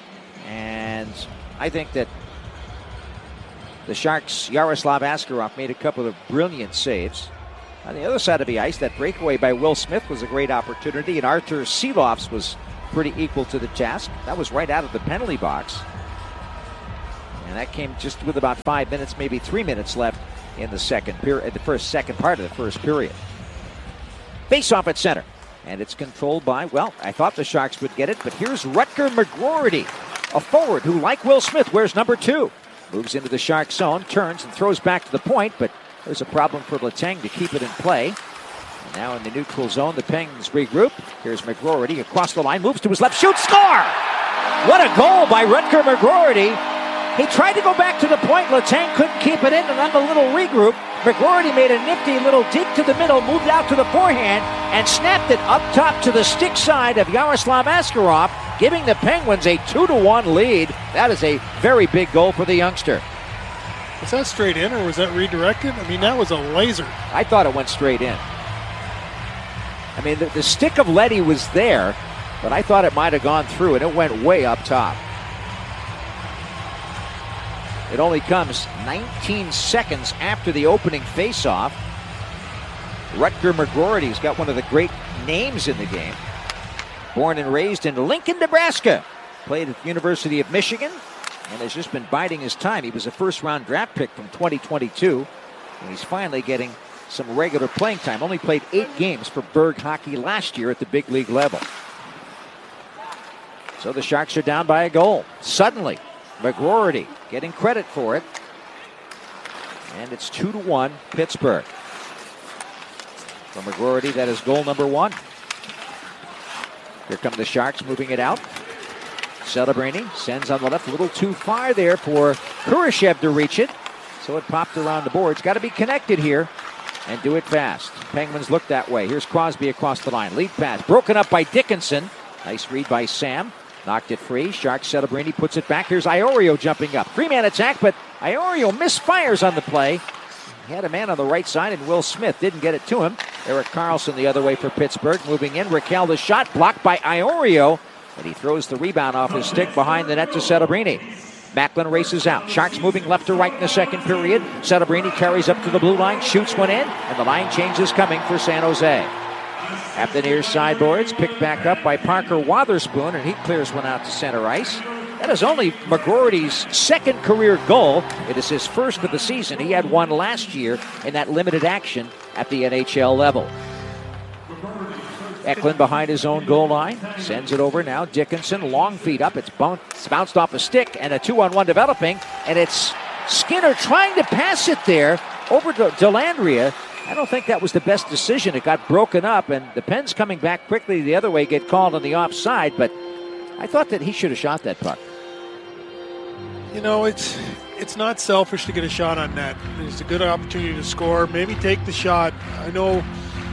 Speaker 1: And I think that the Sharks' Yaroslav Askarov made a couple of brilliant saves. On the other side of the ice, that breakaway by Will Smith was a great opportunity, and Artur Silovs was pretty equal to the task. That was right out of the penalty box. And that came just with about 5 minutes, maybe 3 minutes left in the second period, the second part of the first period. Face off at center. And it's controlled by, well, I thought the Sharks would get it, but here's Rutger McGroarty, a forward who, like Will Smith, wears number 2. Moves into the Shark zone, turns and throws back to the point, but there's a problem for Letang to keep it in play. And now in the neutral zone, the Penguins regroup. Here's McGroarty across the line, moves to his left, shoots, score! What a goal by Rutger McGroarty. He tried to go back to the point, Letang couldn't keep it in, and on the little regroup, McGroarty made a nifty little deke to the middle, moved out to the forehand, and snapped it up top to the stick side of Yaroslav Askarov, giving the Penguins a 2-1 lead. That is a very big goal for the youngster.
Speaker 3: Was that straight in or was that redirected? I mean, that was a laser.
Speaker 1: I thought it went straight in. I mean, the stick of Leddy was there, but I thought it might have gone through, and it went way up top. It only comes 19 seconds after the opening faceoff. Rutger McGroarty's got one of the great names in the game. Born and raised in Lincoln, Nebraska. Played at the University of Michigan and has just been biding his time. He was a first-round draft pick from 2022, and he's finally getting some regular playing time. Only played 8 games for Berg hockey last year at the big league level. So the Sharks are down by a goal. Suddenly, McGroarty getting credit for it. And it's 2-1 Pittsburgh. For McGroarty, that is goal number 1. Here come the Sharks moving it out. Celebrini sends on the left, a little too far there for Kurashev to reach it. So it popped around the boards. Got to be connected here and do it fast. Penguins look that way. Here's Crosby across the line. Lead pass broken up by Dickinson. Nice read by Sam. Knocked it free. Sharks Celebrini puts it back. Here's Iorio jumping up. 3-man attack, but Iorio misfires on the play. He had a man on the right side, and Will Smith didn't get it to him. Erik Karlsson the other way for Pittsburgh. Moving in. Raquel the shot blocked by Iorio, but he throws the rebound off his stick behind the net to Celebrini. Macklin races out. Sharks moving left to right in the second period. Celebrini carries up to the blue line, shoots one in, and the line change is coming for San Jose. At the near sideboards, picked back up by Parker Wotherspoon, and he clears one out to center ice. That is only McGroarty's second career goal. It is his first of the season. He had one last year in that limited action at the NHL level. Eklund behind his own goal line. Sends it over now. Dickinson, long feet up. It's bounced off a stick, and a 2-on-1 developing. And it's Skinner trying to pass it there over to Dellandrea. I don't think that was the best decision. It got broken up, and the Pens coming back quickly the other way get called on the offside, but I thought that he should have shot that puck.
Speaker 3: You know, it's not selfish to get a shot on net. It's a good opportunity to score. Maybe take the shot. I know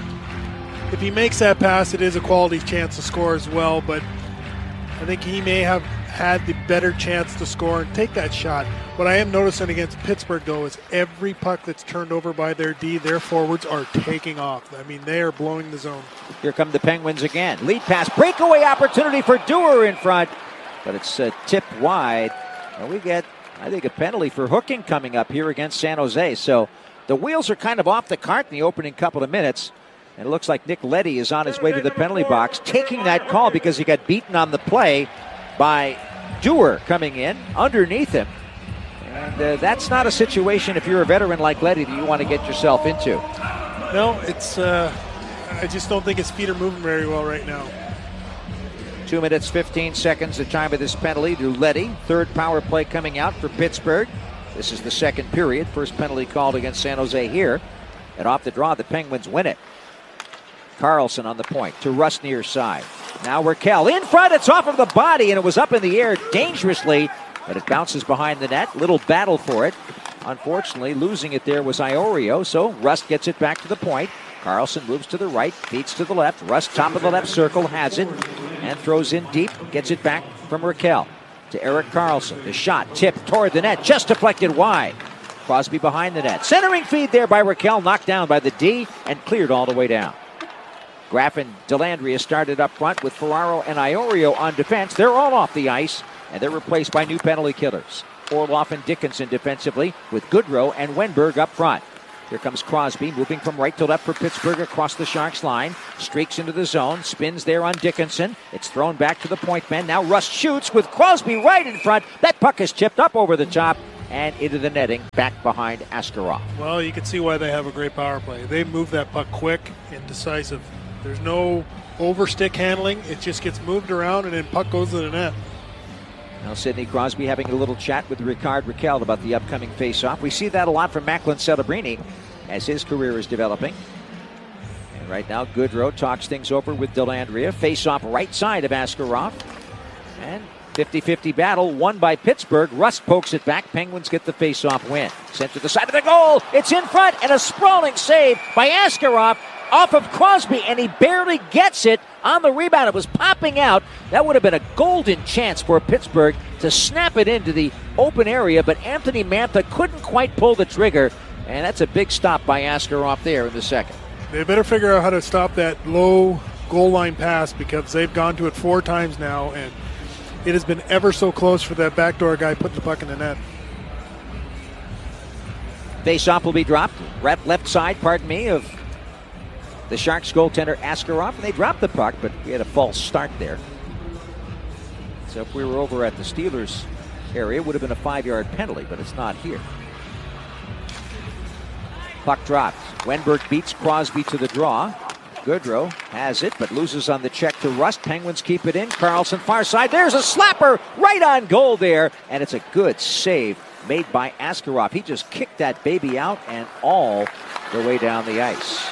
Speaker 3: if he makes that pass, it is a quality chance to score as well, but I think he may have had the better chance to score and take that shot. What I am noticing against Pittsburgh, though, is every puck that's turned over by their D, their forwards are taking off. I mean, they are blowing the zone.
Speaker 1: Here come the Penguins again. Lead pass, breakaway opportunity for Dewar in front, but it's tipped wide. And we get, I think, a penalty for hooking coming up here against San Jose. So the wheels are kind of off the cart in the opening couple of minutes. And it looks like Nick Leddy is on his way to the penalty box, taking that call because he got beaten on the play by Dewar coming in underneath him. And that's not a situation, if you're a veteran like Leddy, that you want to get yourself into.
Speaker 3: No, it's. I just don't think his feet are moving very well right now.
Speaker 1: 2 minutes, 15 seconds, the time of this penalty to Leddy. Third power play coming out for Pittsburgh. This is the second period. First penalty called against San Jose here. And off the draw, the Penguins win it. Karlsson on the point to Rust near side. Now Raquel in front. It's off of the body, and it was up in the air dangerously, but it bounces behind the net. Little battle for it. Unfortunately, losing it there was Iorio, so Rust gets it back to the point. Karlsson moves to the right, feeds to the left. Rust, top of the left circle, has it, and throws in deep. Gets it back from Raquel to Erik Karlsson. The shot tipped toward the net, just deflected wide. Crosby behind the net. Centering feed there by Raquel, knocked down by the D, and cleared all the way down. Graff and Dellandrea started up front with Ferraro and Iorio on defense. They're all off the ice. and they're replaced by new penalty killers. Orloff and Dickinson defensively, with Goodrow and Wenberg up front. Here comes Crosby, moving from right to left for Pittsburgh across the Sharks line. Streaks into the zone, spins there on Dickinson. It's thrown back to the point men. Now Rust shoots with Crosby right in front. That puck is chipped up over the top and into the netting, back behind Askarov.
Speaker 3: Well, you can see why they have a great power play. They move that puck quick and decisive. There's no overstick handling. It just gets moved around and then puck goes to the net.
Speaker 1: Now Sidney Crosby having a little chat with Ricard Raquel about the upcoming face-off. We see that a lot from Macklin Celebrini as his career is developing. And right now Goodrow talks things over with Dellandrea. Face-off right side of Askarov. And 50-50 battle won by Pittsburgh. Rust pokes it back. Penguins get the face-off win. Sent to the side of the goal. It's in front and a sprawling save by Askarov off of Crosby, and he barely gets it on the rebound. It was popping out. That would have been a golden chance for Pittsburgh to snap it into the open area, but Anthony Mantha couldn't quite pull the trigger, and that's a big stop by Askarov there in the second.
Speaker 3: They better figure out how to stop that low goal line pass, because they've gone to it 4 times now, and it has been ever so close for that backdoor guy putting the puck in the net.
Speaker 1: Face-off will be dropped. Left side, of the Sharks goaltender Askarov, and they dropped the puck, but we had a false start there. So if we were over at the Steelers area, it would have been a 5-yard penalty, but it's not here. Puck dropped. Wenberg beats Crosby to the draw. Goodrow has it, but loses on the check to Rust. Penguins keep it in. Carlson far side. There's a slapper right on goal there, and it's a good save made by Askarov. He just kicked that baby out and all the way down the ice.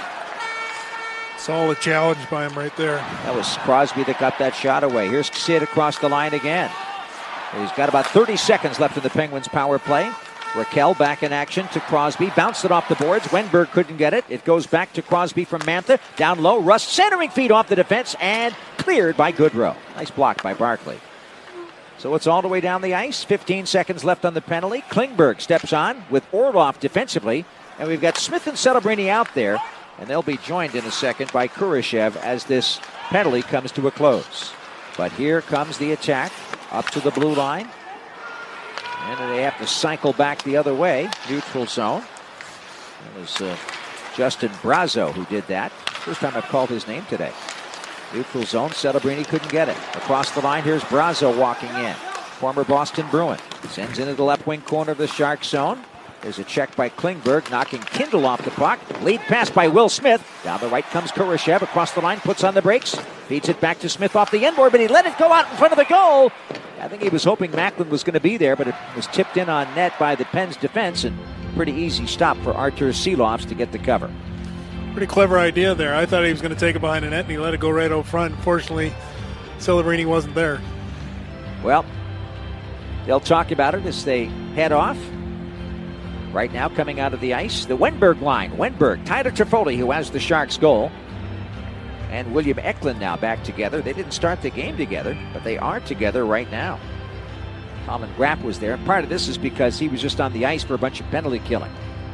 Speaker 3: Solid challenge by him right there.
Speaker 1: That was Crosby that got that shot away. Here's Sid across the line again. He's got about 30 seconds left in the Penguins' power play. Raquel back in action to Crosby. Bounced it off the boards. Wenberg couldn't get it. It goes back to Crosby from Mantha. Down low. Rust centering feed off the defense and cleared by Goodrow. Nice block by Barkley. So it's all the way down the ice. 15 seconds left on the penalty. Klingberg steps on with Orloff defensively. And we've got Smith and Celebrini out there. And they'll be joined in a second by Kurashev as this penalty comes to a close. But here comes the attack up to the blue line. And they have to cycle back the other way, neutral zone. It was Justin Brazo who did that. First time I've called his name today. Neutral zone, Celebrini couldn't get it. Across the line, here's Brazo walking in. Former Boston Bruin. Sends into the left wing corner of the Sharks zone. There's a check by Klingberg, knocking Kindle off the puck. Lead pass by Will Smith. Down the right comes Kurashev. Across the line, puts on the brakes. Feeds it back to Smith off the inboard, but he let it go out in front of the goal. I think he was hoping Macklin was going to be there, but it was tipped in on net by the Pens defense, and pretty easy stop for Artur Silovs to get the cover.
Speaker 3: Pretty clever idea there. I thought he was going to take it behind the net, and he let it go right out front. Fortunately, Celebrini wasn't there.
Speaker 1: Well, they'll talk about it as they head off. Right now, coming out of the ice, the Wenberg line. Wenberg, Tyler Toffoli, who has the Sharks goal, and William Eklund now back together. They didn't start the game together, but they are together right now. Colin Grapp was there, and part of this is because he was just on the ice for a bunch of penalty killing.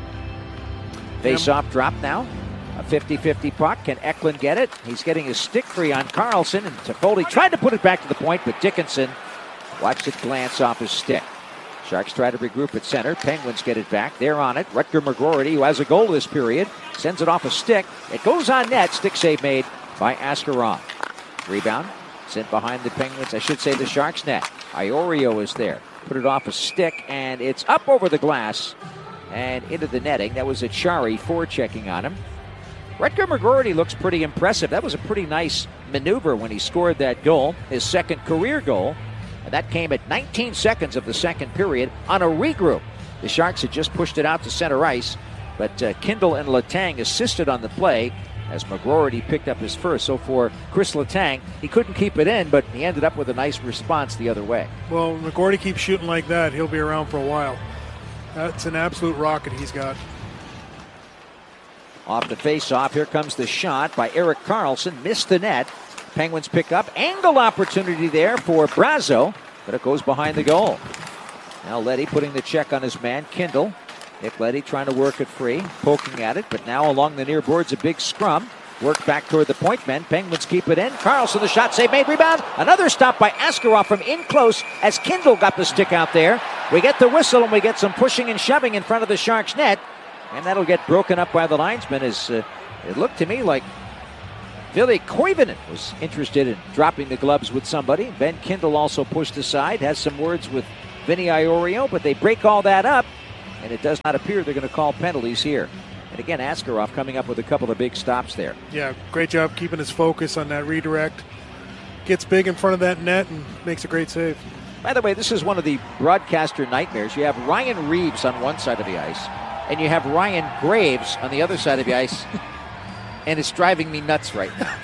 Speaker 1: Face-off drop now. A 50-50 puck. Can Eklund get it? He's getting his stick free on Carlson, and Toffoli tried to put it back to the point, but Dickinson watched it glance off his stick. Sharks try to regroup at center. Penguins get it back. They're on it. Rutger McGroarty, who has a goal this period, sends it off a stick. It goes on net. Stick save made by Askarov. Rebound sent behind the Penguins, I should say the Sharks net. Iorio is there. Put it off a stick, and it's up over the glass and into the netting. That was Achari forechecking on him. Rutger McGroarty looks pretty impressive. That was a pretty nice maneuver when he scored that goal, his second career goal. And that came at 19 seconds of the second period on a regroup. The Sharks had just pushed it out to center ice, but Kindle and Letang assisted on the play as McGroarty picked up his first. So for Chris Letang, he couldn't keep it in, but he ended up with a nice response the other way.
Speaker 3: Well, McGroarty keeps shooting like that, he'll be around for a while. That's an absolute rocket he's got.
Speaker 1: Off the face-off, here comes the shot by Erik Karlsson. Missed the net. Penguins pick up. Angle opportunity there for Brazo, but it goes behind the goal. Now Leddy putting the check on his man, Kindle. Nick Leddy trying to work it free, poking at it, but now along the near boards a big scrum. Work back toward the point men. Penguins keep it in. Carlson, the shot save made. Rebound. Another stop by Askarov from in close as Kindle got the stick out there. We get the whistle and we get some pushing and shoving in front of the Sharks net. And that'll get broken up by the linesman as it looked to me like Ville Koivunen was interested in dropping the gloves with somebody. Ben Kindle also pushed aside, has some words with Vinny Iorio, but they break all that up, and it does not appear they're going to call penalties here. And again, Askarov coming up with a couple of big stops there.
Speaker 3: Yeah, great job keeping his focus on that redirect. Gets big in front of that net and makes a great save.
Speaker 1: By the way, this is one of the broadcaster nightmares. You have Ryan Reeves on one side of the ice, and you have Ryan Graves on the other side of the ice, and it's driving me nuts right now.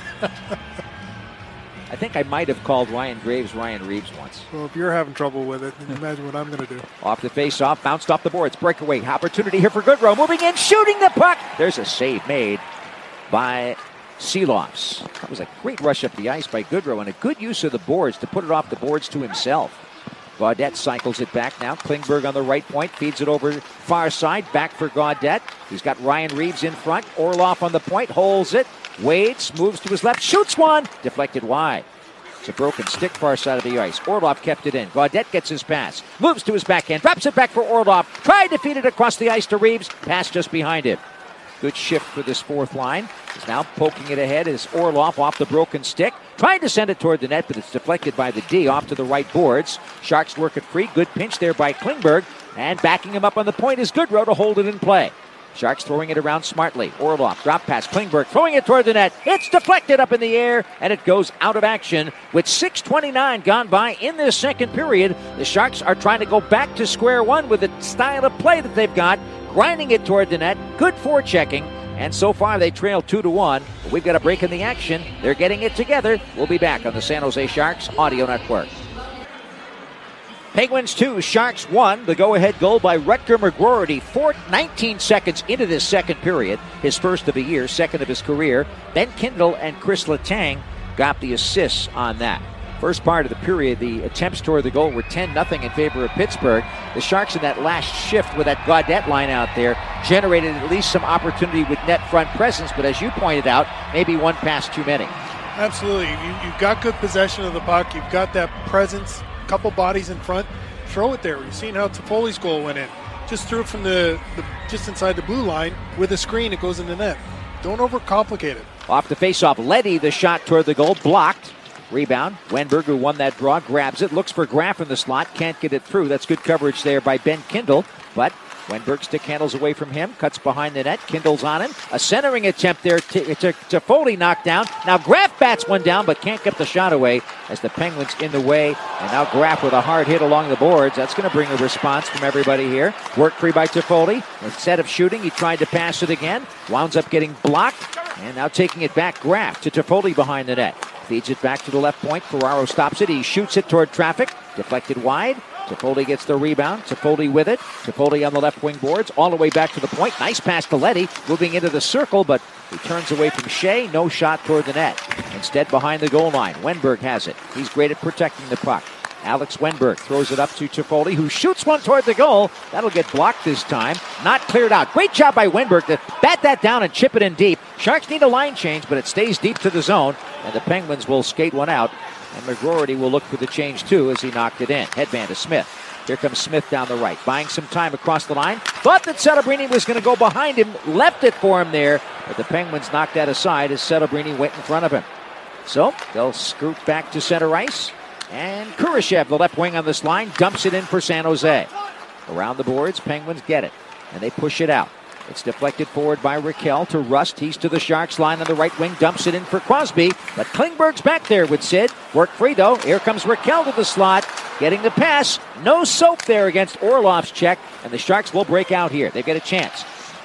Speaker 1: I think I might have called Ryan Graves Ryan Reeves once.
Speaker 3: Well, if you're having trouble with it, then imagine what I'm going to do.
Speaker 1: Off the face-off, bounced off the boards, breakaway, opportunity here for Goodrow, moving in, shooting the puck. There's a save made by Seeloffs. That was a great rush up the ice by Goodrow and a good use of the boards to put it off the boards to himself. Gaudette cycles it back now. Klingberg on the right point, feeds it over far side, back for Gaudette. He's got Ryan Reeves in front. Orlov on the point, holds it. Wades moves to his left, shoots one, deflected wide. It's a broken stick far side of the ice. Orlov kept it in. Gaudette gets his pass, moves to his backhand, drops it back for Orlov. Tried to feed it across the ice to Reeves. Pass just behind him. Good shift for this fourth line. He's now poking it ahead as Orlov off the broken stick. Trying to send it toward the net, but it's deflected by the D off to the right boards. Sharks work it free. Good pinch there by Klingberg. And backing him up on the point is Goodrow to hold it in play. Sharks throwing it around smartly. Orlov, drop pass. Klingberg throwing it toward the net. It's deflected up in the air, and it goes out of action. With 6:29 gone by in this second period, the Sharks are trying to go back to square one with the style of play that they've got, grinding it toward the net. Good forechecking, and so far they trail 2-1. We've got a break in the action. They're getting it together. We'll be back on the San Jose Sharks Audio Network. Penguins 2, Sharks 1. The go-ahead goal by Rutger McGroarty 19 seconds into this second period. His first of the year, second of his career. Ben Kindle and Chris Letang got the assists on that. First part of the period, the attempts toward the goal were 10-0 in favor of Pittsburgh. The Sharks in that last shift with that Gaudette line out there generated at least some opportunity with net front presence, but as you pointed out, maybe one pass too many.
Speaker 3: Absolutely. You've got good possession of the puck. You've got that presence. Couple bodies in front, throw it there. You've seen how Toffoli's goal went in. Just threw it from the just inside the blue line with a screen. It goes in the net. Don't overcomplicate it.
Speaker 1: Off the faceoff, Leddy, the shot toward the goal, blocked. Rebound. Wenberg, who won that draw, grabs it, looks for Graff in the slot, can't get it through. That's good coverage there by Ben Kindle, but Wenberg stick handles away from him, cuts behind the net, Kindle's on him. A centering attempt there to Foley knocked down. Now Graff bats one down, but can't get the shot away as the Penguins in the way. And now Graff with a hard hit along the boards. That's going to bring a response from everybody here. Work free by Toffoli. Instead of shooting, he tried to pass it again. Wounds up getting blocked. And now taking it back, Graff to Toffoli behind the net. Feeds it back to the left point. Ferraro stops it. He shoots it toward traffic. Deflected wide. Toffoli gets the rebound. Toffoli with it. Toffoli on the left wing boards. All the way back to the point. Nice pass to Leddy. Moving into the circle, but he turns away from Shea. No shot toward the net. Instead, behind the goal line. Wenberg has it. He's great at protecting the puck. Alex Wenberg throws it up to Toffoli, who shoots one toward the goal. That'll get blocked this time. Not cleared out. Great job by Wenberg to bat that down and chip it in deep. Sharks need a line change, but it stays deep to the zone, and the Penguins will skate one out. And McGroarty will look for the change, too, as he knocked it in. Headman to Smith. Here comes Smith down the right, buying some time across the line. Thought that Celebrini was going to go behind him, left it for him there, but the Penguins knocked that aside as Celebrini went in front of him. So they'll scoot back to center ice. And Kurashev, the left wing on this line, dumps it in for San Jose. Around the boards, Penguins get it, and they push it out. It's deflected forward by Raquel to Rust. He's to the Sharks line on the right wing, dumps it in for Crosby. But Klingberg's back there with Sid. Work free, though. Here comes Raquel to the slot, getting the pass. No soap there against Orlov's check, and the Sharks will break out here. They've got a chance.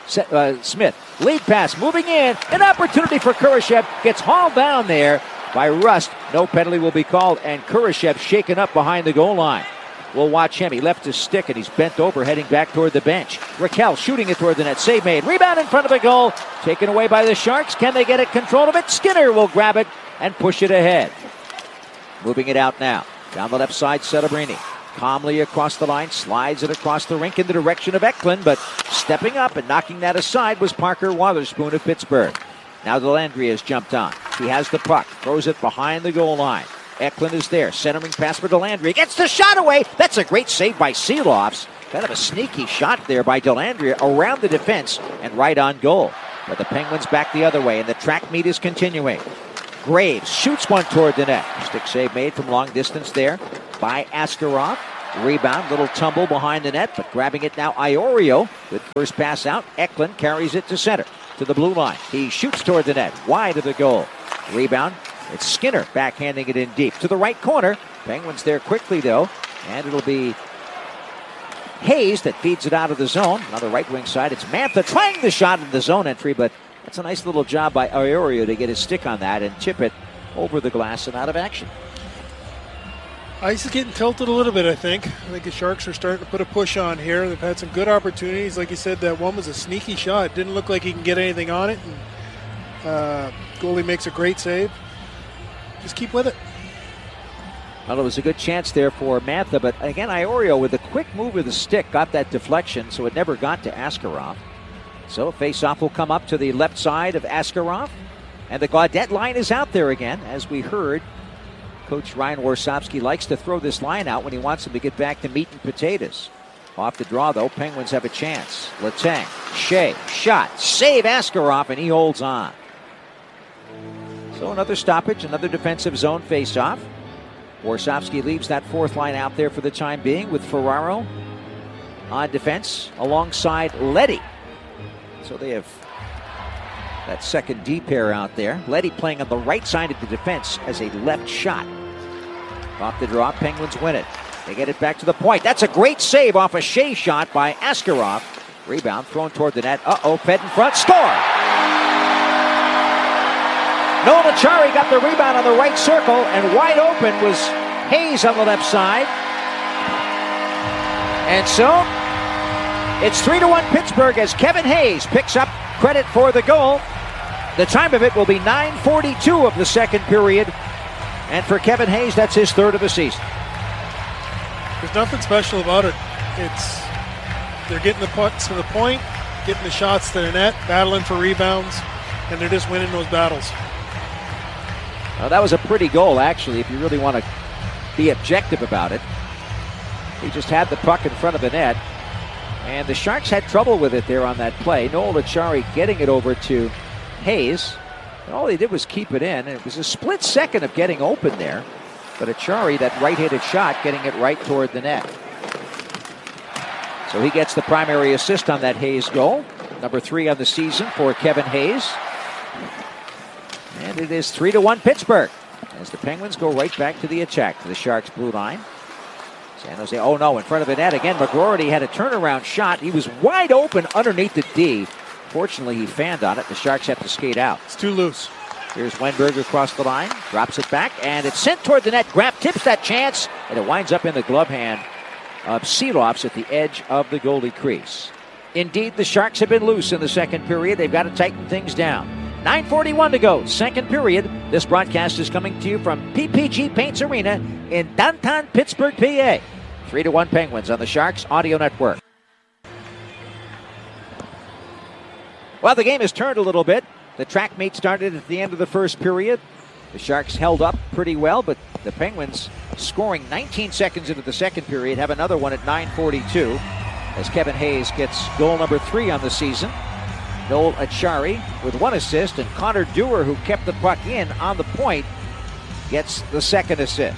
Speaker 1: Smith, lead pass, moving in. An opportunity for Kurashev. Gets hauled down there by Rust. No penalty will be called, and Kurashev shaken up behind the goal line. We'll watch him. He left his stick, and he's bent over, heading back toward the bench. Raquel shooting it toward the net. Save made. Rebound in front of the goal. Taken away by the Sharks. Can they get it control of it? Skinner will grab it and push it ahead. Moving it out now. Down the left side, Celebrini. Calmly across the line, slides it across the rink in the direction of Eklund, but stepping up and knocking that aside was Parker Wotherspoon of Pittsburgh. Now Dellandrea has jumped on. He has the puck. Throws it behind the goal line. Eklund is there. Centering pass for Dellandrea. Gets the shot away. That's a great save by Seelofs. Kind of a sneaky shot there by Dellandrea around the defense and right on goal. But the Penguins back the other way, and the track meet is continuing. Graves shoots one toward the net. Stick save made from long distance there by Askarov. Rebound, little tumble behind the net, but grabbing it now Iorio. Good first pass out. Eklund carries it to center, to the blue line. He shoots toward the net, wide of the goal. Rebound, it's Skinner backhanding it in deep to the right corner. Penguins there quickly though, and it'll be Hayes that feeds it out of the zone. On the right wing side, it's Mantha trying the shot in the zone entry, but that's a nice little job by Iorio to get his stick on that and chip it over the glass and out of action.
Speaker 3: Ice is getting tilted a little bit, I think. I think the Sharks are starting to put a push on here. They've had some good opportunities. Like you said, that one was a sneaky shot. Didn't look like he can get anything on it. And goalie makes a great save. Just keep with it.
Speaker 1: Well, it was a good chance there for Mantha, but again, Iorio with a quick move with the stick got that deflection, so it never got to Askarov. So face-off will come up to the left side of Askarov, and the Gaudette line is out there again. As we heard, Coach Ryan Warsopsky likes to throw this line out when he wants them to get back to meat and potatoes. Off the draw, though, Penguins have a chance. Letang, Shea, shot, save Askarov, and he holds on. So another stoppage, another defensive zone face-off. Warsopsky leaves that fourth line out there for the time being with Ferraro on defense alongside Leddy. So they have that second D pair out there. Leddy playing on the right side of the defense as a left shot. Off the draw, Penguins win it. They get it back to the point. That's a great save off a Shea shot by Askarov. Rebound thrown toward the net. Fed in front. Score! Noel Acciari got the rebound on the right circle, and wide open was Hayes on the left side. And so it's 3-1 Pittsburgh as Kevin Hayes picks up credit for the goal. The time of it will be 9:42 of the second period. And for Kevin Hayes, that's his third of the season.
Speaker 3: There's nothing special about it. They're getting the pucks to the point, getting the shots to the net, battling for rebounds, and they're just winning those battles.
Speaker 1: Well, that was a pretty goal, actually, if you really want to be objective about it. He just had the puck in front of the net, and the Sharks had trouble with it there on that play. Noel Acciari getting it over to Hayes. And all he did was keep it in. It was a split second of getting open there, but Acciari, that right-handed shot, getting it right toward the net. So he gets the primary assist on that Hayes goal. Number 3 on the season for Kevin Hayes. And it is 3-1 Pittsburgh as the Penguins go right back to the attack to the Sharks' blue line. San Jose, in front of the net again. McGroarty had a turnaround shot. He was wide open underneath the D. Fortunately, he fanned on it. The Sharks have to skate out.
Speaker 3: It's too loose.
Speaker 1: Here's Weinberg across the line, drops it back, and it's sent toward the net. Graff tips that chance, and it winds up in the glove hand of Seelofs at the edge of the goalie crease. Indeed, the Sharks have been loose in the second period. They've got to tighten things down. 9:41 to go, second period. This broadcast is coming to you from PPG Paints Arena in downtown Pittsburgh, PA. 3-1 Penguins on the Sharks Audio Network. Well, the game has turned a little bit. The track meet started at the end of the first period. The Sharks held up pretty well, but the Penguins, scoring 19 seconds into the second period, have another one at 9:42 as Kevin Hayes gets goal number 3 on the season. Noel Acciari with 1 assist, and Connor Dewar, who kept the puck in on the point, gets the second assist.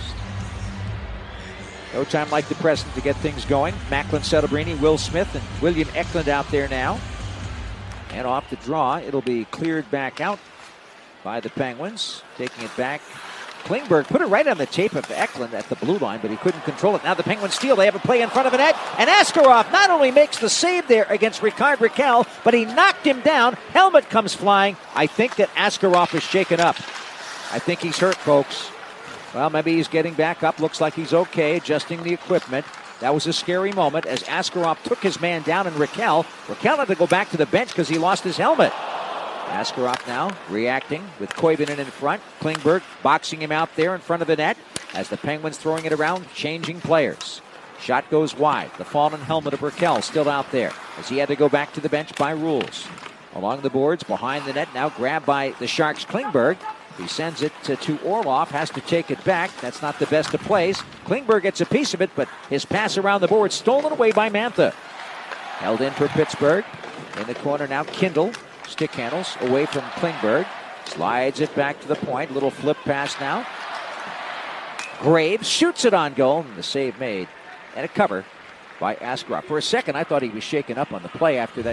Speaker 1: No time like the present to get things going. Macklin Celebrini, Will Smith, and William Eklund out there now. And off the draw, it'll be cleared back out by the Penguins. Taking it back. Klingberg put it right on the tape of Eklund at the blue line, but he couldn't control it. Now the Penguins steal. They have a play in front of the net. And Askarov not only makes the save there against Ricard Raquel, but he knocked him down. Helmet comes flying. I think that Askarov is shaken up. I think he's hurt, folks. Well, maybe he's getting back up. Looks like he's okay, adjusting the equipment. That was a scary moment as Askarov took his man down, and Raquel had to go back to the bench because he lost his helmet. Askarov now reacting with Koivunen in front. Klingberg boxing him out there in front of the net as the Penguins throwing it around, changing players. Shot goes wide. The fallen helmet of Raquel still out there as he had to go back to the bench by rules. along the boards, behind the net. Now grabbed by the Sharks' Klingberg. He sends it to Orlov, has to take it back. That's not the best of plays. Klingberg gets a piece of it, but his pass around the board stolen away by Mantha. Held in for Pittsburgh. In the corner now, Kindle. Stick handles away from Klingberg. Slides it back to the point. Little flip pass now. Graves shoots it on goal, and the save made. And a cover by Askarov. For a second, I thought he was shaken up on the play after that